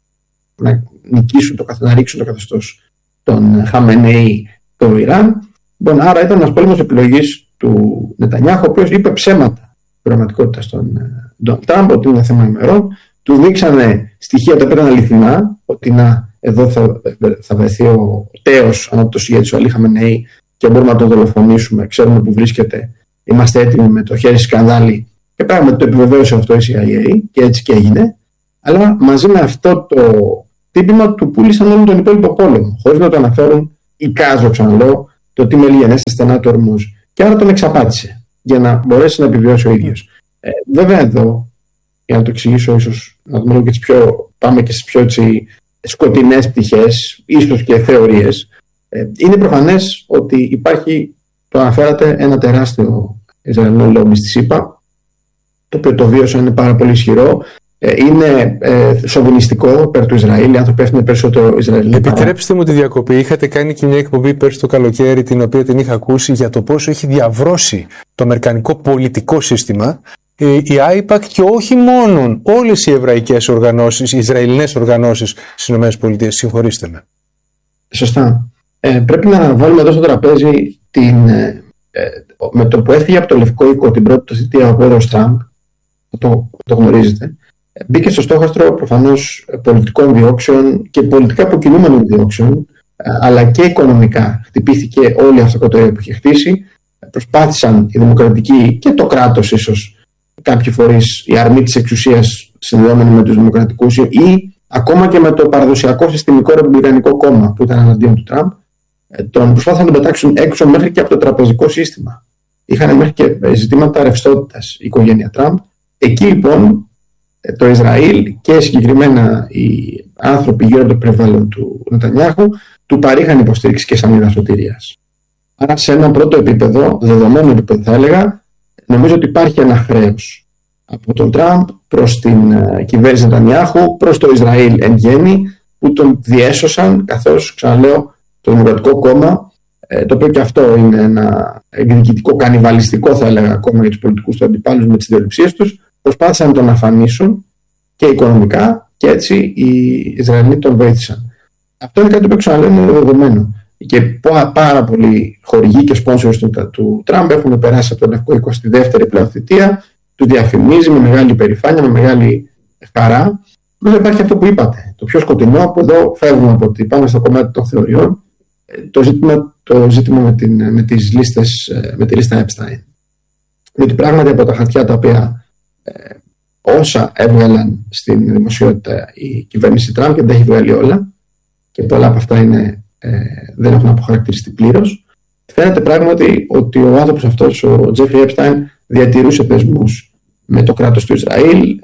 να νικήσουν, το, να ρίξουν το καθεστώς των Χαμενέη στο Ιράν. Λοιπόν, άρα ήταν ένας πόλεμος επιλογής του Νετανιάχου, ο οποίος είπε ψέματα πραγματικότητα στον Ντόναλντ Τραμπ, ότι είναι θέμα ημερών. Του δείξανε στοιχεία τα οποία ήταν αληθινά, ότι να, εδώ θα, θα βρεθεί ο τέος ανάπτωση ηγέτης, ο Αλή Χαμενέη, και μπορούμε να τον δολοφονήσουμε. Ξέρουμε που βρίσκεται, είμαστε έτοιμοι με το χέρι σκανδάλι. Και πράγματι το επιβεβαίωσε αυτό η σι άι έι και έτσι και έγινε. Αλλά μαζί με αυτό το τύπημα του πούλησαν όλο τον υπόλοιπο πόλεμο, χωρίς να το αναφέρουν. Εικάζω, ξαναλέω, το τι μελιγενέστε στενά του ορμούς. Και άρα τον εξαπάτησε για να μπορέσει να επιβιώσει ο ίδιος. Ε, βέβαια εδώ, για να το εξηγήσω, ίσως να δούμε και τις πιο, πάμε και στις πιο έτσι, σκοτεινές πτυχές, ίσως και θεωρίες. Ε, είναι προφανές ότι υπάρχει, το αναφέρατε, ένα τεράστιο Ισραηλινό λόμπι στη ΣΥΠΑ, το οποίο το βίωσα, είναι πάρα πολύ ισχυρό. Είναι ε, σοβινιστικό περί του Ισραήλ, οι άνθρωποι είναι περισσότερο Ισραηλοί. Επιτρέψτε μου τη διακοπή. Είχατε κάνει και μια εκπομπή πέρσι το καλοκαίρι, την οποία την είχα ακούσει, για το πόσο έχει διαβρώσει το αμερικανικό πολιτικό σύστημα ε, η άιπακ και όχι μόνο όλες οι εβραϊκές οργανώσεις, οι Ισραηλινές οργανώσεις στις ΗΠΑ. Συγχωρήστε με. Σωστά. Ε, πρέπει να βάλουμε εδώ στο τραπέζι την, ε, ε, με το που έφυγε από το Λευκό Οίκο την πρώτη θητεία ο πρόεδρος Τραμπ, το, το γνωρίζετε. Μπήκε στο στόχαστρο προφανώς πολιτικών διώξεων και πολιτικά αποκινούμενων διώξεων, αλλά και οικονομικά. Χτυπήθηκε όλη η αυτοκρατορία που είχε χτίσει. Προσπάθησαν οι δημοκρατικοί και το κράτος ίσως κάποιοι φορείς, η αρμή της εξουσίας συνδεόμενη με τους δημοκρατικούς ή ακόμα και με το παραδοσιακό συστημικό ρεπουμπλικανικό κόμμα που ήταν εναντίον του Τραμπ, τον προσπάθησαν να τον πετάξουν έξω μέχρι και από το τραπεζικό σύστημα. Είχαν μέχρι και ζητήματα ρευστότητας η οικογένεια Τραμπ. Εκεί λοιπόν το Ισραήλ και συγκεκριμένα οι άνθρωποι γύρω από το περιβάλλον του Νετανιάχου του παρήχαν υποστήριξη και σανίδα σωτηρίας. Άρα σε ένα πρώτο επίπεδο, δεδομένο επίπεδο θα έλεγα, νομίζω ότι υπάρχει ένα χρέος από τον Τραμπ προς την κυβέρνηση Νετανιάχου, προς το Ισραήλ εν γέννη, που τον διέσωσαν, καθώς, ξαναλέω, το Δημοκρατικό Κόμμα, το οποίο και αυτό είναι ένα εκδικητικό, κανιβαλιστικό θα έλεγα ακόμα για τους πολιτικούς του αντιπάλους με τις ιδεολειψίες τους, προσπάθησαν να τον αφανίσουν και οικονομικά και έτσι οι Ισραηλοί τον βοήθησαν. Αυτό είναι κάτι που ξαναλέω είναι δεδομένο. Και πάρα πολλοί χορηγοί και sponsors του, του Τραμπ έχουν περάσει από το Λευκό Οίκο στη δεύτερη πλέον θητεία, του διαφημίζει με μεγάλη υπερηφάνεια, με μεγάλη χαρά. Βέβαια υπάρχει αυτό που είπατε, το πιο σκοτεινό, που εδώ φεύγουμε από ότι πάμε στο κομμάτι των θεωριών, το ζήτημα, το ζήτημα με, την, με, τις λίστες, με τη λίστα Epstein. Διότι πράγματι από τα χαρτιά τα οποία ε, όσα έβγαλαν στην δημοσιότητα η κυβέρνηση Τραμπ, και δεν τα έχει βγάλει όλα, και πολλά από αυτά είναι, ε, δεν έχουν αποχαρακτηριστεί πλήρως, φαίνεται πράγματι ότι ο άνθρωπος αυτός, ο Τζέφρι Epstein, διατηρούσε δεσμούς με το κράτος του Ισραήλ,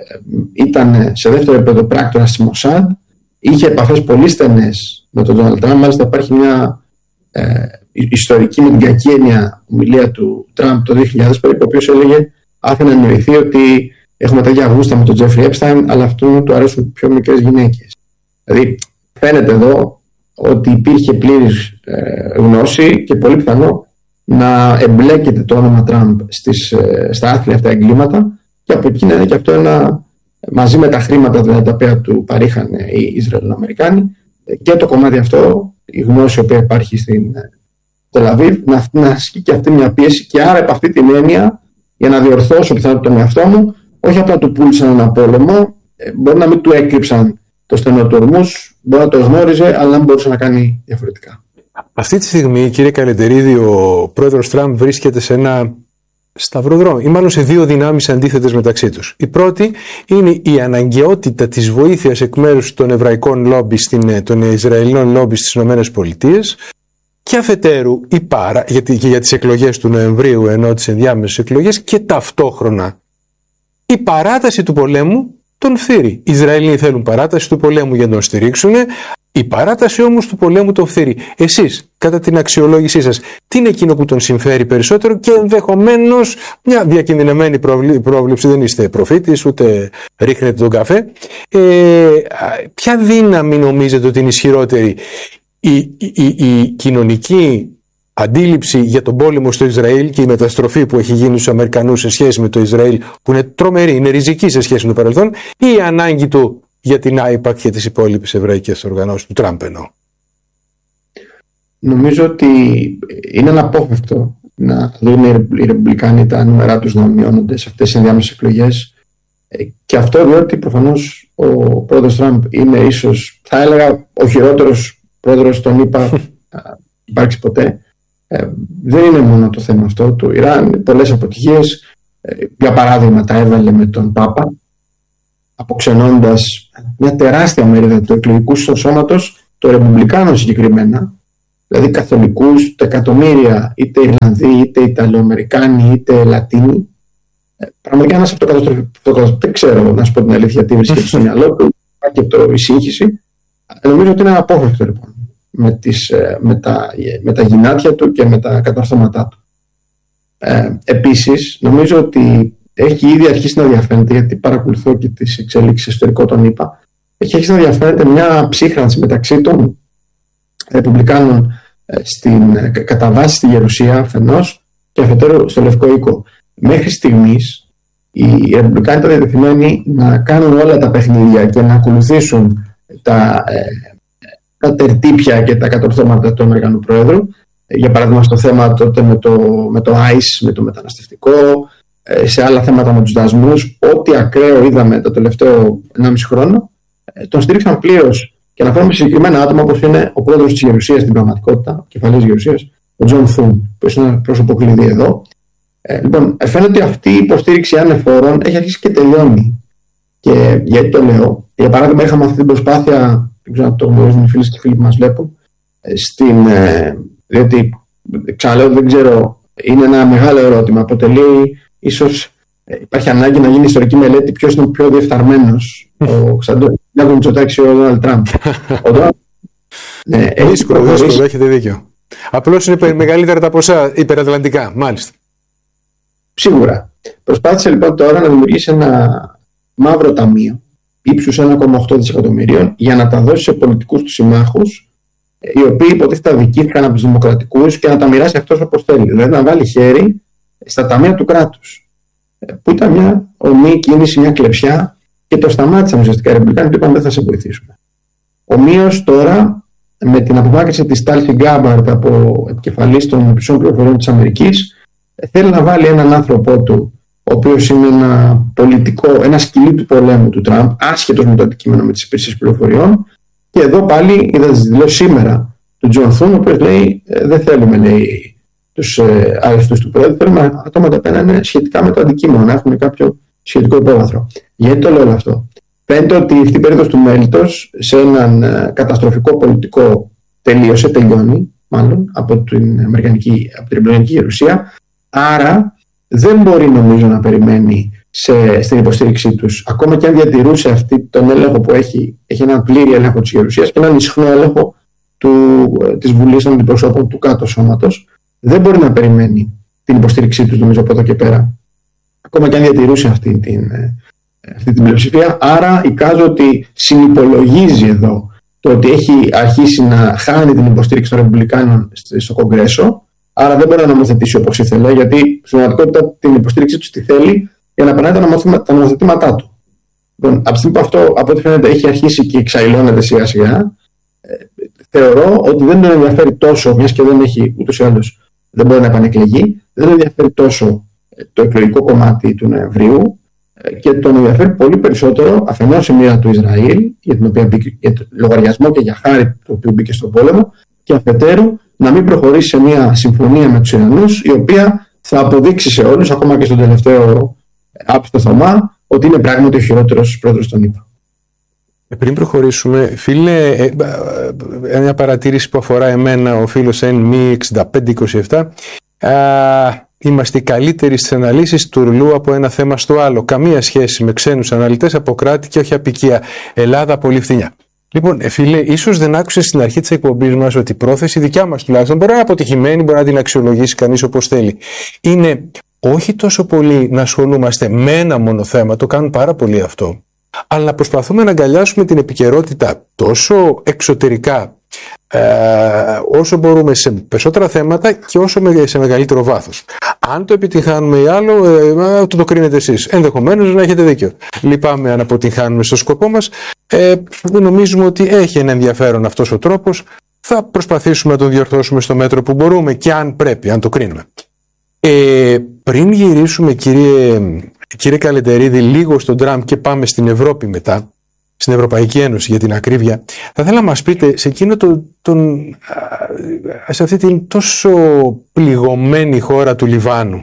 ήταν σε δεύτερο επίπεδο πράκτορας της Μοσάντ, είχε επαφές πολύ στενές με τον Ντόναλντ Τραμπ. Μάλιστα υπάρχει μια ε, ιστορική με την κακή έννοια ομιλία του Τραμπ το δύο χιλιάδες περίπου, ο οποίος έλεγε άφηνε να εννοηθεί ότι έχουμε τα ίδια γούστα με τον Τζέφρι Έπσταϊν, αλλά αυτού του αρέσουν πιο μικρές γυναίκες. Δηλαδή φαίνεται εδώ ότι υπήρχε πλήρης ε, γνώση και πολύ πιθανό να εμπλέκεται το όνομα Τραμπ στις, ε, στα άθλια αυτά εγκλήματα, και από εκεί να είναι και αυτό ένα, μαζί με τα χρήματα δηλαδή, τα οποία του παρήχαν οι Ισραηλοαμερικάνοι, και το κομμάτι αυτό, η γνώση που υπάρχει στην Τελαβίβ, να, να ασκεί και αυτή μια πίεση, και άρα από αυτή την έννοια, για να διορθώσω πιθανότητα τον εαυτό μου, όχι απλά του πούλησαν ένα πόλεμο, μπορεί να μην του έκρυψαν το στενό του ορμούς, μπορεί να το γνώριζε, αλλά δεν μπορούσε να κάνει διαφορετικά. Αυτή τη στιγμή, κύριε Καλεντερίδη, ο πρόεδρος Τραμπ βρίσκεται σε ένα σταυροδρόμι, ή μάλλον σε δύο δυνάμεις αντίθετες μεταξύ τους. Η πρώτη είναι η αναγκαιότητα της βοήθειας εκ μέρους των εβραϊκών λόμπι, των Ισραηλινών λόμπι στις ΗΠΑ, και αφετέρου η παρα, γιατί, και για τις εκλογές του Νοεμβρίου, ενώ τις ενδιάμεσες εκλογές, και ταυτόχρονα η παράταση του πολέμου τον φθείρει. Οι Ισραηλοί θέλουν παράταση του πολέμου για να τον στηρίξουν. Η παράταση όμως του πολέμου τον φθείρει. Εσείς, κατά την αξιολόγησή σας, τι είναι εκείνο που τον συμφέρει περισσότερο, και ενδεχομένως μια διακινδυνεμένη πρόβλεψη, δεν είστε προφήτης, ούτε ρίχνετε τον καφέ. Ε, ποια δύναμη νομίζετε ότι είναι ισχυρότερη, η, η, η, η κοινωνική αντίληψη για τον πόλεμο στο Ισραήλ και η μεταστροφή που έχει γίνει στους Αμερικανούς σε σχέση με το Ισραήλ, που είναι τρομερή, είναι ριζική σε σχέση με το παρελθόν, ή η ανάγκη του για την άιπακ και τις υπόλοιπες εβραϊκές οργανώσεις του Τραμπ εννοώ? Νομίζω ότι είναι αναπόφευκτο να δουν οι Ρεπουμπλικάνοι τα νούμερά τους να μειώνονται σε αυτές τις ενδιάμεσες εκλογές, και αυτό διότι προφανώς ο πρόεδρος Τραμπ είναι ίσως, θα έλεγα, ο χειρότερος πρόεδρος των ΗΠΑ υπάρξει ποτέ. Ε, δεν είναι μόνο το θέμα αυτό του Ιράν, πολλές αποτυχίες. Ε, για παράδειγμα τα έβαλε με τον Πάπα, αποξενώντας μια τεράστια μερίδα του εκλογικού σώματος, των Ρεπουμπλικάνων συγκεκριμένα, δηλαδή καθολικούς, τα εκατομμύρια, είτε Ιρλανδοί, είτε Ιταλοαμερικάνοι, είτε Λατίνοι. Ε, πραγματικά ένας αυτοκαταστροφικός, δεν ξέρω να σου πω την αλήθεια τι βρίσκεται στο μυαλό του, και το η σύγχυση. Νομίζω ότι είναι απόφευκτο λοιπόν με, τις, με, τα, με τα γυνάτια του και με τα κατορθώματά του. Ε, επίσης, νομίζω ότι έχει ήδη αρχίσει να διαφαίνεται, γιατί παρακολουθώ και τις εξέλιξεις ιστορικό των ΗΠΑ, έχει αρχίσει να διαφαίνεται μια ψύχρανση μεταξύ των Ρεπουμπλικάνων στην, κατά βάση στη Γερουσία αφενός, και αφετέρου στο Λευκό Οίκο. Μέχρι στιγμής οι Ρεπουμπλικάνοι ήταν διατεθειμένοι να κάνουν όλα τα παιχνίδια και να ακολουθήσουν τα, ε, τα τερτύπια και τα κατορθώματα του Αμερικανού Πρόεδρου. Για παράδειγμα στο θέμα τότε με το, με το άις, με το μεταναστευτικό, ε, σε άλλα θέματα με τους δασμούς, ό,τι ακραίο είδαμε το τελευταίο ενάμιση χρόνο, ε, τον στήριξαν πλήρως. Και αναφέρομαι σε συγκεκριμένα άτομα όπως είναι ο πρόεδρος της Γερουσίας στην πραγματικότητα, ο κεφαλής Γερουσίας, ο Τζον Θούν, που είναι ένα πρόσωπο κλειδί εδώ, Ε, λοιπόν, φαίνεται ότι αυτή η υποστήριξη ανεφόρων έχει αρχίσει και τελειώνει. Και γιατί το λέω? Για παράδειγμα, είχαμε αυτή την προσπάθεια, δεν ξέρω αν το γνωρίζουν οι φίλες και φίλοι που μας βλέπουν, στην, ε, διότι ξαναλέω, δεν ξέρω, είναι ένα μεγάλο ερώτημα. Αποτελεί, ίσως υπάρχει ανάγκη να γίνει ιστορική μελέτη ποιος είναι ο πιο διεφθαρμένος, ο Ξαντώνης Μητσοτάκης ή ο Ντόναλντ Τραμπ. Ναι, δύσκολο, δύσκολο, έχετε δίκιο. Απλώς είναι μεγαλύτερα τα ποσά υπερατλαντικά, μάλιστα. Σίγουρα. Προσπάθησε λοιπόν τώρα να δημιουργήσει ένα μαύρο ταμείο ύψους ένα κόμμα οκτώ δισεκατομμυρίων για να τα δώσει σε πολιτικούς του συμμάχους, οι οποίοι υποτίθεται αδικήθηκαν από τους δημοκρατικούς, και να τα μοιράσει αυτός όπως θέλει. Δηλαδή να βάλει χέρι στα ταμεία του κράτους. Που ήταν μια ομή κίνηση, μια κλεψιά, και το σταμάτησαν ουσιαστικά οι Ρεπουμπλικάνοι και είπαν δεν θα σε βοηθήσουμε. Ομοίως τώρα, με την απομάκρυνση της Τάλση Γκάμπαρτ από επικεφαλής των υπηρεσιών πληροφοριών της Αμερικής, θέλει να βάλει έναν άνθρωπό του, ο οποίος είναι ένα πολιτικό, ένα σκυλί του πολέμου του Τραμπ, άσχετος με το αντικείμενο με τις υπηρεσίες πληροφοριών. Και εδώ πάλι είδα τις δηλώσεις σήμερα του Τζον Θούν, ο οποίος λέει: δεν θέλουμε, λέει, τους ε, αριστούς του Πρόεδρου, θέλουμε άτομα τα οποία είναι σχετικά με το αντικείμενο, να έχουν κάποιο σχετικό υπόβαθρο. Γιατί το λέω όλο αυτό? Φαίνεται ότι αυτή η περίοδος του μέλητος σε έναν ε, καταστροφικό πολιτικό τελείωσε, τελειώνει μάλλον από την Αμερικανική, από την Ρεπουμπλικανική Γερουσία. Άρα δεν μπορεί, νομίζω, να περιμένει σε, στην υποστήριξή τους, ακόμα και αν διατηρούσε αυτή τον έλεγχο που έχει, έχει έναν πλήρη έλεγχο της Γερουσίας και έναν ισχνό έλεγχο του, της Βουλής των Αντιπροσώπων του κάτω σώματος. Δεν μπορεί να περιμένει την υποστήριξή τους, νομίζω, από εδώ και πέρα, ακόμα και αν διατηρούσε αυτή την, αυτή την πλειοψηφία. Άρα εικάζω ότι συνυπολογίζει εδώ το ότι έχει αρχίσει να χάνει την υποστήριξη των Ρεπουμπλικάνων στο Κογκρέσο. Άρα δεν μπορεί να νομοθετήσει όπως ήθελε, γιατί στην πραγματικότητα την υποστήριξή του τη θέλει για να περνάει τα νομοθετήματά του. Λοιπόν, από τη στιγμή που αυτό, από ό,τι φαίνεται, έχει αρχίσει και εξαϊλώνεται σιγά σιγά, ε, θεωρώ ότι δεν τον ενδιαφέρει τόσο, μιας και δεν έχει ούτως ή άλλως, δεν μπορεί να επανεκλεγεί, δεν τον ενδιαφέρει τόσο το εκλογικό κομμάτι του Νοεμβρίου, ε, και τον ενδιαφέρει πολύ περισσότερο αφενός η μοίρα του Ισραήλ, για την οποία μπήκε, για το λογαριασμό και για χάρη του οποίου μπήκε στον πόλεμο, και αφετέρου να μην προχωρήσει σε μια συμφωνία με τους Ιρανούς, η οποία θα αποδείξει σε όλους, ακόμα και στον τελευταίο άπιστο Θωμά, ότι είναι πράγματι ο χειρότερος πρόεδρος των ΗΠΑ. Πριν προχωρήσουμε, φίλε, μια παρατήρηση που αφορά εμένα, ο φίλος εν εμ ι εξήντα πέντε είκοσι επτά. Α, είμαστε οι καλύτεροι στις αναλύσεις τουρλού από ένα θέμα στο άλλο. Καμία σχέση με ξένους αναλυτές από κράτη και όχι απικία. Ελλάδα πολύ φθηνιά. Λοιπόν, φίλε, ίσως δεν άκουσες στην αρχή της εκπομπής μας ότι η πρόθεση δικιά μας τουλάχιστον, μπορεί να είναι αποτυχημένη, μπορεί να την αξιολογήσει κανείς όπως θέλει, είναι όχι τόσο πολύ να ασχολούμαστε με ένα μόνο θέμα, το κάνουν πάρα πολύ αυτό, αλλά να προσπαθούμε να αγκαλιάσουμε την επικαιρότητα τόσο εξωτερικά ε, όσο μπορούμε σε περισσότερα θέματα και όσο σε μεγαλύτερο βάθος. Αν το επιτυγχάνουμε ή άλλο, ε, το το κρίνετε εσείς. Ενδεχομένως να έχετε δίκιο. Λυπάμαι αν αποτυγχάνουμε στο σκοπό μας. Ε, νομίζουμε ότι έχει ένα ενδιαφέρον αυτός ο τρόπος. Θα προσπαθήσουμε να τον διορθώσουμε στο μέτρο που μπορούμε και αν πρέπει, αν το κρίνουμε. Ε, πριν γυρίσουμε, κύριε, κύριε Καλεντερίδη, λίγο στον Τραμπ και πάμε στην Ευρώπη μετά, στην Ευρωπαϊκή Ένωση για την ακρίβεια, θα ήθελα να μας πείτε σε, εκείνο το, τον, σε αυτή την τόσο πληγωμένη χώρα του Λιβάνου,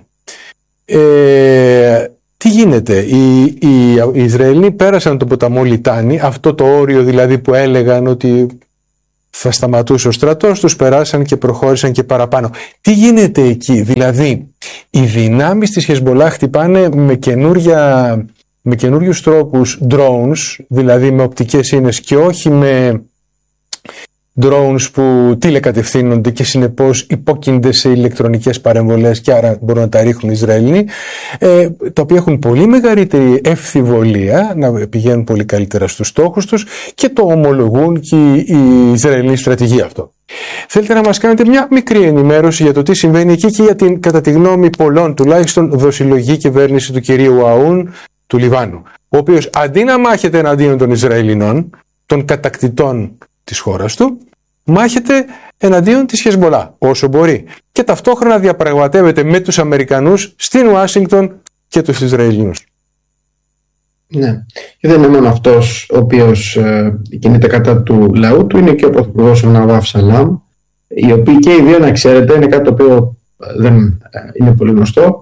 ε, τι γίνεται? Οι, οι, οι Ισραηλοί πέρασαν τον ποταμό Λιτάνη, αυτό το όριο δηλαδή που έλεγαν ότι θα σταματούσε ο στρατός, τους περάσαν και προχώρησαν και παραπάνω. Τι γίνεται εκεί? Δηλαδή οι δυνάμεις της Χεσμολάχ χτυπάνε με καινούρια... με καινούριους τρόπους drones, δηλαδή με οπτικές ίνες και όχι με drones που τηλεκατευθύνονται και συνεπώς υπόκεινται σε ηλεκτρονικές παρεμβολές και άρα μπορούν να τα ρίχνουν οι Ισραηλοί, ε, τα οποία έχουν πολύ μεγαλύτερη ευθυβολία, να πηγαίνουν πολύ καλύτερα στους στόχους τους και το ομολογούν και οι Ισραηλοί στρατηγοί αυτό. Θέλετε να μας κάνετε μια μικρή ενημέρωση για το τι συμβαίνει εκεί και για την, κατά τη γνώμη πολλών τουλάχιστον, δοσιλογή κυβέρνηση του κυρίου Αούν του Λιβάνου, ο οποίος αντί να μάχεται εναντίον των Ισραηλινών, των κατακτητών της χώρας του, μάχεται εναντίον της Χεσμολά όσο μπορεί και ταυτόχρονα διαπραγματεύεται με τους Αμερικανούς στην Ουάσιγκτον και τους Ισραηλινούς. Ναι, και δεν είναι μόνο αυτός ο οποίος ε, κινείται κατά του λαού του, είναι και ο Πρωθυπουργός ο Ναβάφ Σαλάμ, οι οποίοι και οι δύο, να ξέρετε, είναι κάτι το οποίο δεν ε, είναι πολύ γνωστό,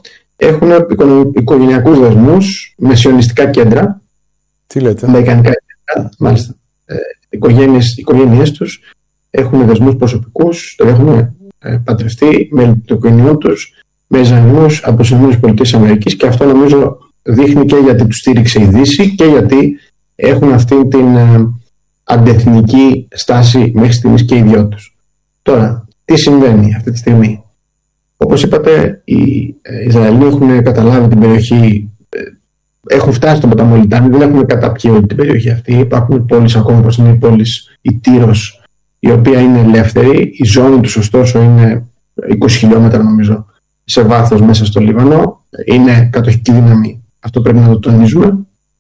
έχουν οικογενειακούς δεσμούς με σιωνιστικά κέντρα. Τι λέτε? Αμερικανικά κέντρα, μάλιστα. Ε, οικογένειες, οικογένειές τους έχουν δεσμούς προσωπικούς, το έχουν ε, παντρευτεί με το οικογενειών τους, με Ισραηλινούς από τις ΗΠΑ, και αυτό νομίζω δείχνει και γιατί τους στήριξε η Δύση και γιατί έχουν αυτή την ε, αντεθνική στάση μέχρι στιγμής και οι δυο τους. Τώρα, τι συμβαίνει αυτή τη στιγμή? Όπως είπατε, οι Ισραηλοί έχουν καταλάβει την περιοχή, έχουν φτάσει στον ποταμό Λιτάνη, δεν έχουν καταπιεί όλη την περιοχή αυτή. Υπάρχουν πόλεις ακόμα, όπως είναι η πόλη η Τύρος, η οποία είναι ελεύθερη. Η ζώνη τους, ωστόσο, είναι είκοσι χιλιόμετρα νομίζω σε βάθος μέσα στο Λίβανο. Είναι κατοχική δύναμη. Αυτό πρέπει να το τονίζουμε.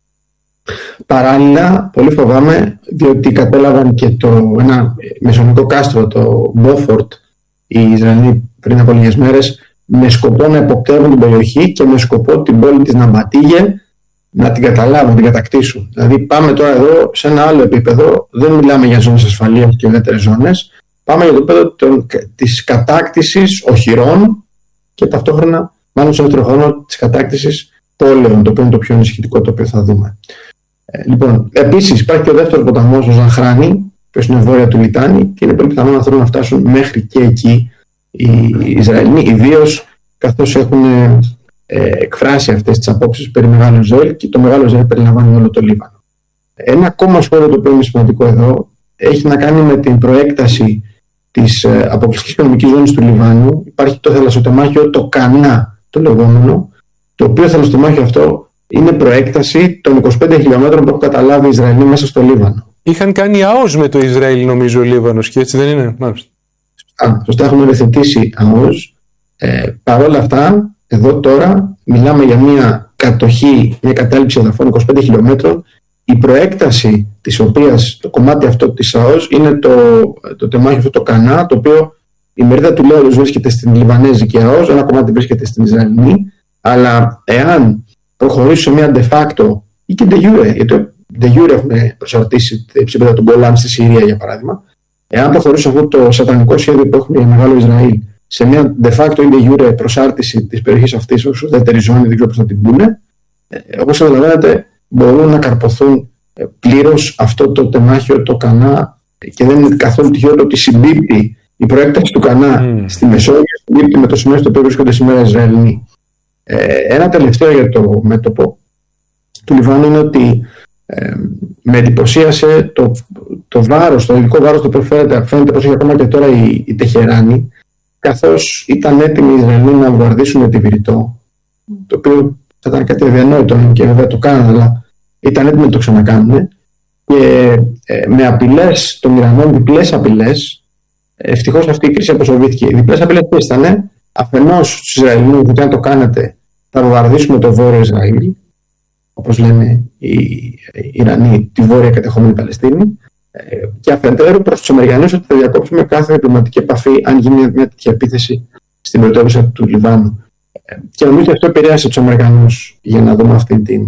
Παράλληλα, πολύ φοβάμαι, διότι κατέλαβαν και το, ένα μεσονικό κάστρο, το Μπόφορτ, οι Ισραηλοί πριν από λίγες μέρες, με σκοπό να εποπτεύουν την περιοχή και με σκοπό την πόλη της Ναμπατίγε να την καταλάβουν, να την κατακτήσουν. Δηλαδή, πάμε τώρα εδώ σε ένα άλλο επίπεδο. Δεν μιλάμε για ζώνες ασφαλείας και ουδέτερες ζώνες. Πάμε για το επίπεδο της κατάκτησης οχυρών και ταυτόχρονα, μάλλον σε δεύτερο χρόνο, της κατάκτησης πόλεων, το οποίο είναι το πιο ενισχυτικό, το οποίο θα δούμε. Ε, λοιπόν, επίσης υπάρχει και ο δεύτερος ποταμός, ο Ζαχράνη, που είναι βόρεια του Λιτάνη, και είναι πολύ πιθανό να θέλουν να φτάσουν μέχρι και εκεί οι Ισραηλοί, ιδίως καθώς έχουν ε, εκφράσει αυτές τις απόψεις περί Μεγάλου Ισραήλ, και το Μεγάλο Ισραήλ περιλαμβάνει όλο το Λίβανο. Ένα ακόμα σχόλιο το οποίο είναι σημαντικό εδώ έχει να κάνει με την προέκταση της ε, αποκλειστικής οικονομικής ζώνης του Λιβάνου. Υπάρχει το θαλασσοτεμάχιο, το Κανά το λεγόμενο, το οποίο θαλασσοτεμάχιο αυτό είναι προέκταση των είκοσι πέντε χιλιόμετρων που έχουν καταλάβει οι Ισραηλοί μέσα στο Λίβανο. Είχαν κάνει ΑΟΣ με το Ισραήλ, νομίζω, ο Λίβανος, και έτσι δεν είναι? Μάλιστα. Α, σωστά, έχουμε υιοθετήσει ΑΟΣ. Ε, Παρ' όλα αυτά, εδώ τώρα μιλάμε για μια κατοχή, μια κατάληψη εδαφών είκοσι πέντε χιλιόμετρων. Η προέκταση της οποίας, το κομμάτι αυτό της ΑΟΣ, είναι το, το τεμάχιο αυτό, το Κανά, το οποίο η μερίδα του Λέοντος βρίσκεται στην Λιβανέζικη ΑΟΣ, ένα κομμάτι βρίσκεται στην Ισραηλινή. Αλλά εάν προχωρήσουν σε μια de facto ή και de jure, γιατί de jure έχουν προσαρτήσει τα υψίπεδα του Γκολάν στη Συρία, για παράδειγμα, εάν προχωρήσουν αυτό το σατανικό σχέδιο που έχουν για Μεγάλο Ισραήλ σε μια de facto ή de jure προσάρτηση της περιοχής αυτής ως ουδέτερη ζώνη, δεν ξέρω πώς θα την πούνε, όπως καταλαβαίνετε, μπορούν να καρποθούν πλήρως αυτό το τεμάχιο, το Κανά, και δεν είναι καθόλου τυχαίο ότι συμπίπτει η προέκταση του Κανά mm. στη Μεσόγειο, συμπίπτει με το σημείο στο οποίο βρίσκονται σήμερα οι Ισραηλοί. Ε, ένα τελευταίο για το μέτωπο του Λιβάνου είναι ότι ε, με εντυπωσίασε το, το βάρος, το ειδικό βάρος το οποίο φαίνεται, φαίνεται πως έχει ακόμα και τώρα η, η Τεχεράνη, καθώς ήταν έτοιμοι οι Ισραηλοί να βομβαρδίσουν τη Βηρητό, το οποίο θα ήταν κάτι αδιανόητο και βέβαια το κάνανε, αλλά ήταν έτοιμοι να το ξανακάνουν, και ε, με απειλές των Ιρανών, διπλές απειλές, ευτυχώς αυτή η κρίση αποσοβήθηκε. Οι διπλές απειλές που ήταν, αφενός στους Ισραηλινούς, ότι αν το κάνετε θα βομβαρδίσουμε το βόρειο Ισραήλ, όπως λένε οι Ιρανοί, τη βόρεια κατεχόμενη Παλαιστίνη, και αφετέρου προς τους Αμερικανούς ότι θα διακόψουμε κάθε διπλωματική επαφή αν γίνει μια τέτοια επίθεση στην πρωτεύουσα του Λιβάνου. Και νομίζω ότι αυτό επηρέασε τους Αμερικανούς για να δούμε αυτή την,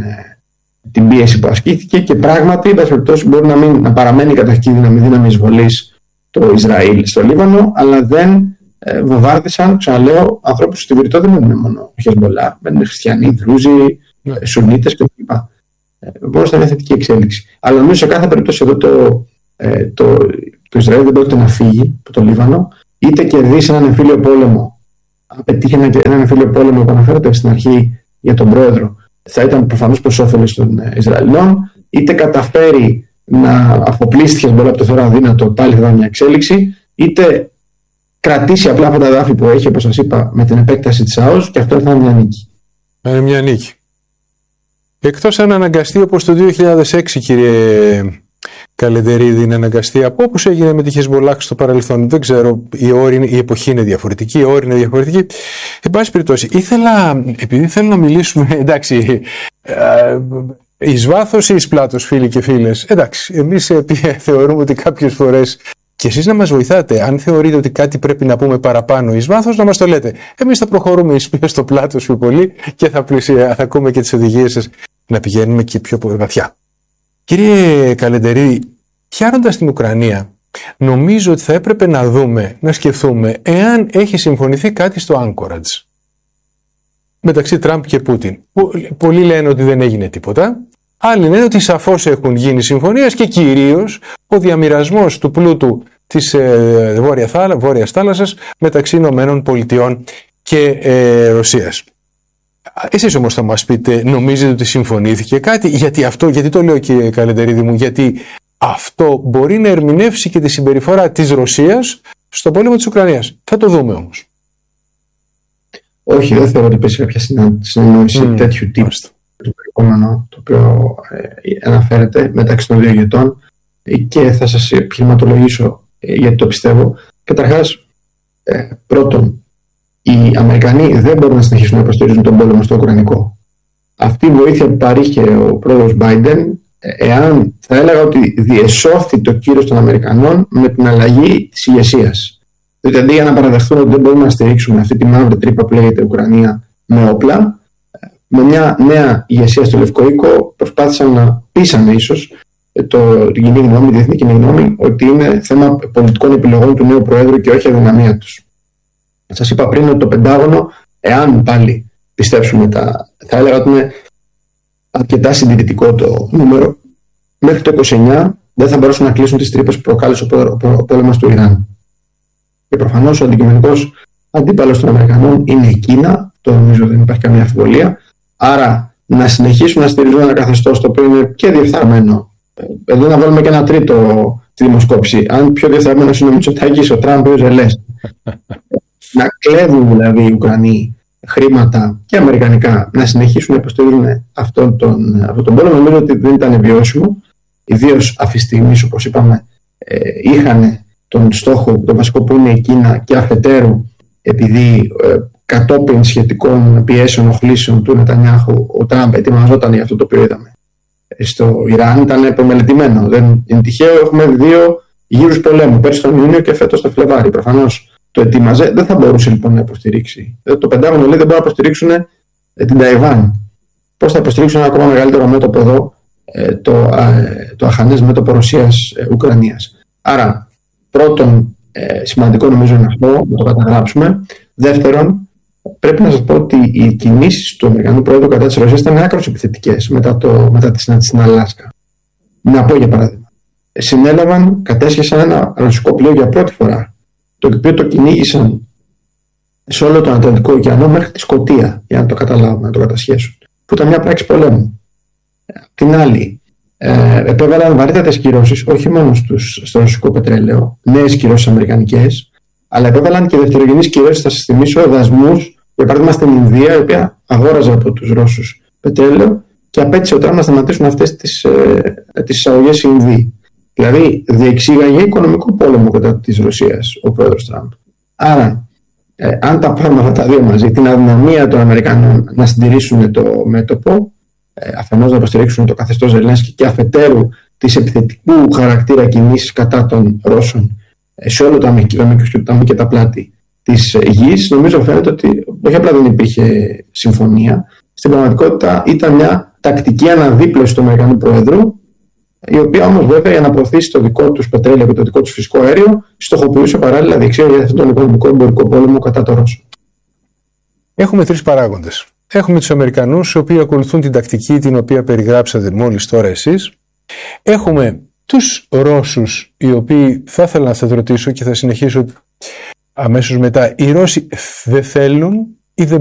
την πίεση που ασκήθηκε, και πράγματι, εν πάση περιπτώσει, μπορεί να, μην, να παραμένει η κατοχική δύναμη, δύναμη εισβολής το Ισραήλ στο Λίβανο, αλλά δεν ε, βομβάρδισαν, ξαναλέω, ανθρώπους στη Βηρητό. Δεν είναι μόνο ο Χεσμολά, μένουν χριστιανοί, Δρούζοι, yeah. Σουνίτες κλπ. Μπορεί να είναι θετική εξέλιξη. Αλλά νομίζω σε κάθε περίπτωση εδώ το, ε, το, το Ισραήλ δεν πρόκειται να φύγει από το Λίβανο, είτε κερδίσει έναν εμφύλιο πόλεμο, πετύχει έναν, έναν εμφύλιο πόλεμο που αναφέρεται στην αρχή για τον πρόεδρο, θα ήταν προφανώς προς όφελος των Ισραηλινών, είτε καταφέρει να αποπλήσει τη Χεσμολά από το θεωρώ αδύνατο, πάλι θα ήταν μια εξέλιξη, είτε κρατήσει απλά αυτά τα εδάφη που έχει, όπως σας είπα, με την επέκταση της ΑΟΣ, και αυτό θα είναι μια νίκη. Θα είναι μια νίκη. Εκτός αν αναγκαστεί όπως το δύο χιλιάδες έξι, κύριε Καλεντερίδη, να αναγκαστεί από όπως έγινε με τη Χεσμολάχ στο παρελθόν. Δεν ξέρω, η, όρη, η εποχή είναι διαφορετική, η όρη είναι διαφορετική. Εν πάση περιπτώσει, ήθελα, επειδή θέλω να μιλήσουμε, εντάξει, εις βάθος ή εις πλάτος, φίλοι και φίλες, εντάξει, εμείς θεωρούμε ότι κάποιες φορές, και εσείς να μας βοηθάτε, αν θεωρείτε ότι κάτι πρέπει να πούμε παραπάνω εις βάθος, να μας το λέτε. Εμείς θα προχωρούμε εις στο πλάτος πιο πολύ και θα, πλησια, θα ακούμε και τις οδηγίες σας να πηγαίνουμε και πιο βαθιά. Κύριε Καλεντερίδη, πιάνοντας την Ουκρανία, νομίζω ότι θα έπρεπε να δούμε, να σκεφτούμε, εάν έχει συμφωνηθεί κάτι στο Anchorage. μεταξύ Τραμπ και Πούτιν. Πολλοί λένε ότι δεν έγινε τίποτα. Άλλοι λένε ότι σαφώς έχουν γίνει συμφωνίες και κυρίως ο διαμοιρασμός του πλούτου της ε, Βόρεια θάλα, Βόρειας θάλασσας μεταξύ Ηνωμένων Πολιτειών και ε, Ρωσίας. Εσείς όμως θα μας πείτε, νομίζετε ότι συμφωνήθηκε κάτι? Γιατί αυτό, γιατί το λέω, κύριε Καλεντερίδη μου, γιατί αυτό μπορεί να ερμηνεύσει και τη συμπεριφορά της Ρωσίας στον πόλεμο της Ουκρανίας. Θα το δούμε όμως. Όχι, δεν θεωρώ ότι υπήρξε κάποια συνεννόηση mm, τέτοιου τύπου το περιεχόμενο το οποίο ε, αναφέρεται μεταξύ των δύο ηγετών, και θα σας επιχειρηματολογήσω ε, γιατί το πιστεύω. Καταρχάς, ε, πρώτον, οι Αμερικανοί δεν μπορούν να συνεχίσουν να υποστηρίζουν τον πόλεμο στο Ουκρανικό. Αυτή η βοήθεια που παρήχε ο πρόεδρος Biden, εάν θα έλεγα ότι διεσώθη το κύρος των Αμερικανών με την αλλαγή της ηγεσίας. Δηλαδή, αντί για να παραδεχθούν ότι δεν μπορούμε να στηρίξουμε αυτή τη μαύρη τρύπα που λέγεται Ουκρανία με όπλα, με μια νέα ηγεσία στο Λευκό Οίκο προσπάθησαν να πείσανε ίσως το, την κοινή γνώμη, τη διεθνή κοινή γνώμη, ότι είναι θέμα πολιτικών επιλογών του νέου Προέδρου και όχι αδυναμία τους. Σας είπα πριν ότι το Πεντάγωνο, εάν πάλι πιστέψουμε τα, θα έλεγα ότι είναι αρκετά συντηρητικό το νούμερο, μέχρι το είκοσι εννιά δεν θα μπορούσαν να κλείσουν τις τρύπες που προκάλεσε ο, ο, ο πόλεμος του Ιράν. Και προφανώς ο αντικειμενικός αντίπαλος των Αμερικανών είναι η Κίνα, το νομίζω δεν υπάρχει καμία αμφιβολία. Άρα να συνεχίσουν να στηρίζουν ένα καθεστώς το οποίο είναι και διεφθαρμένο. Εδώ να βάλουμε και ένα τρίτο στη δημοσκόπηση. Αν πιο διεφθαρμένος είναι ο Μητσοτάκης, ο Τραμπ ή ο Ζελένσκι. Να κλέβουν δηλαδή οι Ουκρανοί χρήματα και αμερικανικά, να συνεχίσουν να υποστηρίζουν αυτόν τον, αυτόν τον πόλεμο, νομίζω ότι δεν ήταν βιώσιμο. Ιδίως αυτή τη στιγμή, όπως είπαμε, ε, είχαν τον στόχο, τον βασικό που είναι η Κίνα, και αφετέρου, επειδή ε, κατόπιν σχετικών πιέσεων, οχλήσεων του Νετανιάχου, ο Τραμπ ετοιμαζόταν για αυτό το οποίο είδαμε στο Ιράν, ήταν προμελετημένο. Δεν είναι τυχαίο, έχουμε δύο γύρους πολέμου, πέρσι τον Ιούνιο και φέτος τον Φλεβάρι. Προφανώς το ετοίμαζε, δεν θα μπορούσε λοιπόν να υποστηρίξει. Το Πεντάγωνο λέει δεν μπορούν να υποστηρίξουν την Ταϊβάν. Πώς θα υποστηρίξουν ένα ακόμα μεγαλύτερο μέτωπο εδώ, το, το αχανές μέτωπο Ρωσίας-Ουκρανίας. Άρα, πρώτον, σημαντικό νομίζω είναι αυτό, να το καταγράψουμε. Δεύτερον, πρέπει να σας πω ότι οι κινήσεις του Αμερικανού Πρόεδρου κατά της Ρωσίας ήταν άκρως επιθετικές μετά, το, μετά τη συνάντηση στην Αλάσκα. Να πω για παράδειγμα, συνέλαβαν, κατέσχεσαν ένα ρωσικό πλοίο για πρώτη φορά, το οποίο το κυνήγησαν σε όλο τον Ατλαντικό ωκεανό μέχρι τη Σκωτία, για να το καταλάβουν, να το κατασχέσουν, που ήταν μια πράξη πολέμου. Απ' την άλλη, ε, επέβαλαν βαρύτατες κυρώσεις, όχι μόνο στους, στο ρωσικό πετρέλαιο, νέες κυρώσεις αμερικανικές, αλλά επέβαλαν και δευτερογενείς κυρώσεις, θα σας θυμίσω, δασμούς, για παράδειγμα στην Ινδία, η οποία αγόραζε από τους Ρώσους πετρέλαιο και απέτησε ο Τραμπ να σταματήσουν αυτές τις, ε, τις εισαγωγές Ινδί. Δηλαδή, διεξήγαγε οικονομικό πόλεμο κατά της Ρωσίας ο πρόεδρος Τραμπ. Άρα, ε, αν τα πάρουμε αυτά τα δύο μαζί, την αδυναμία των Αμερικανών να συντηρήσουν το μέτωπο, ε, αφενός να υποστηρίξουν το καθεστώς Ζελένσκι και αφετέρου τις επιθετικού χαρακτήρα κινήσεις κατά των Ρώσων ε, σε όλο το μήκος και τα πλάτη της γης, νομίζω φαίνεται ότι όχι απλά δεν υπήρχε συμφωνία, στην πραγματικότητα ήταν μια τακτική αναδίπλωση του Αμερικανού Προέδρου, η οποία όμως βέβαια για να προωθήσει το δικό τους πετρέλαιο και το δικό τους φυσικό αέριο στοχοποιούσε παράλληλα διεξήγαγε αυτόν τον οικονομικό εμπορικό πόλεμο κατά το Ρώσο. Έχουμε τρεις παράγοντες. Έχουμε τους Αμερικανούς, οι οποίοι ακολουθούν την τακτική την οποία περιγράψατε μόλις τώρα εσείς. Έχουμε τους Ρώσους, οι οποίοι θα ήθελα να σας ρωτήσω και θα συνεχίσω αμέσως μετά. Οι Ρώσοι δεν θέλουν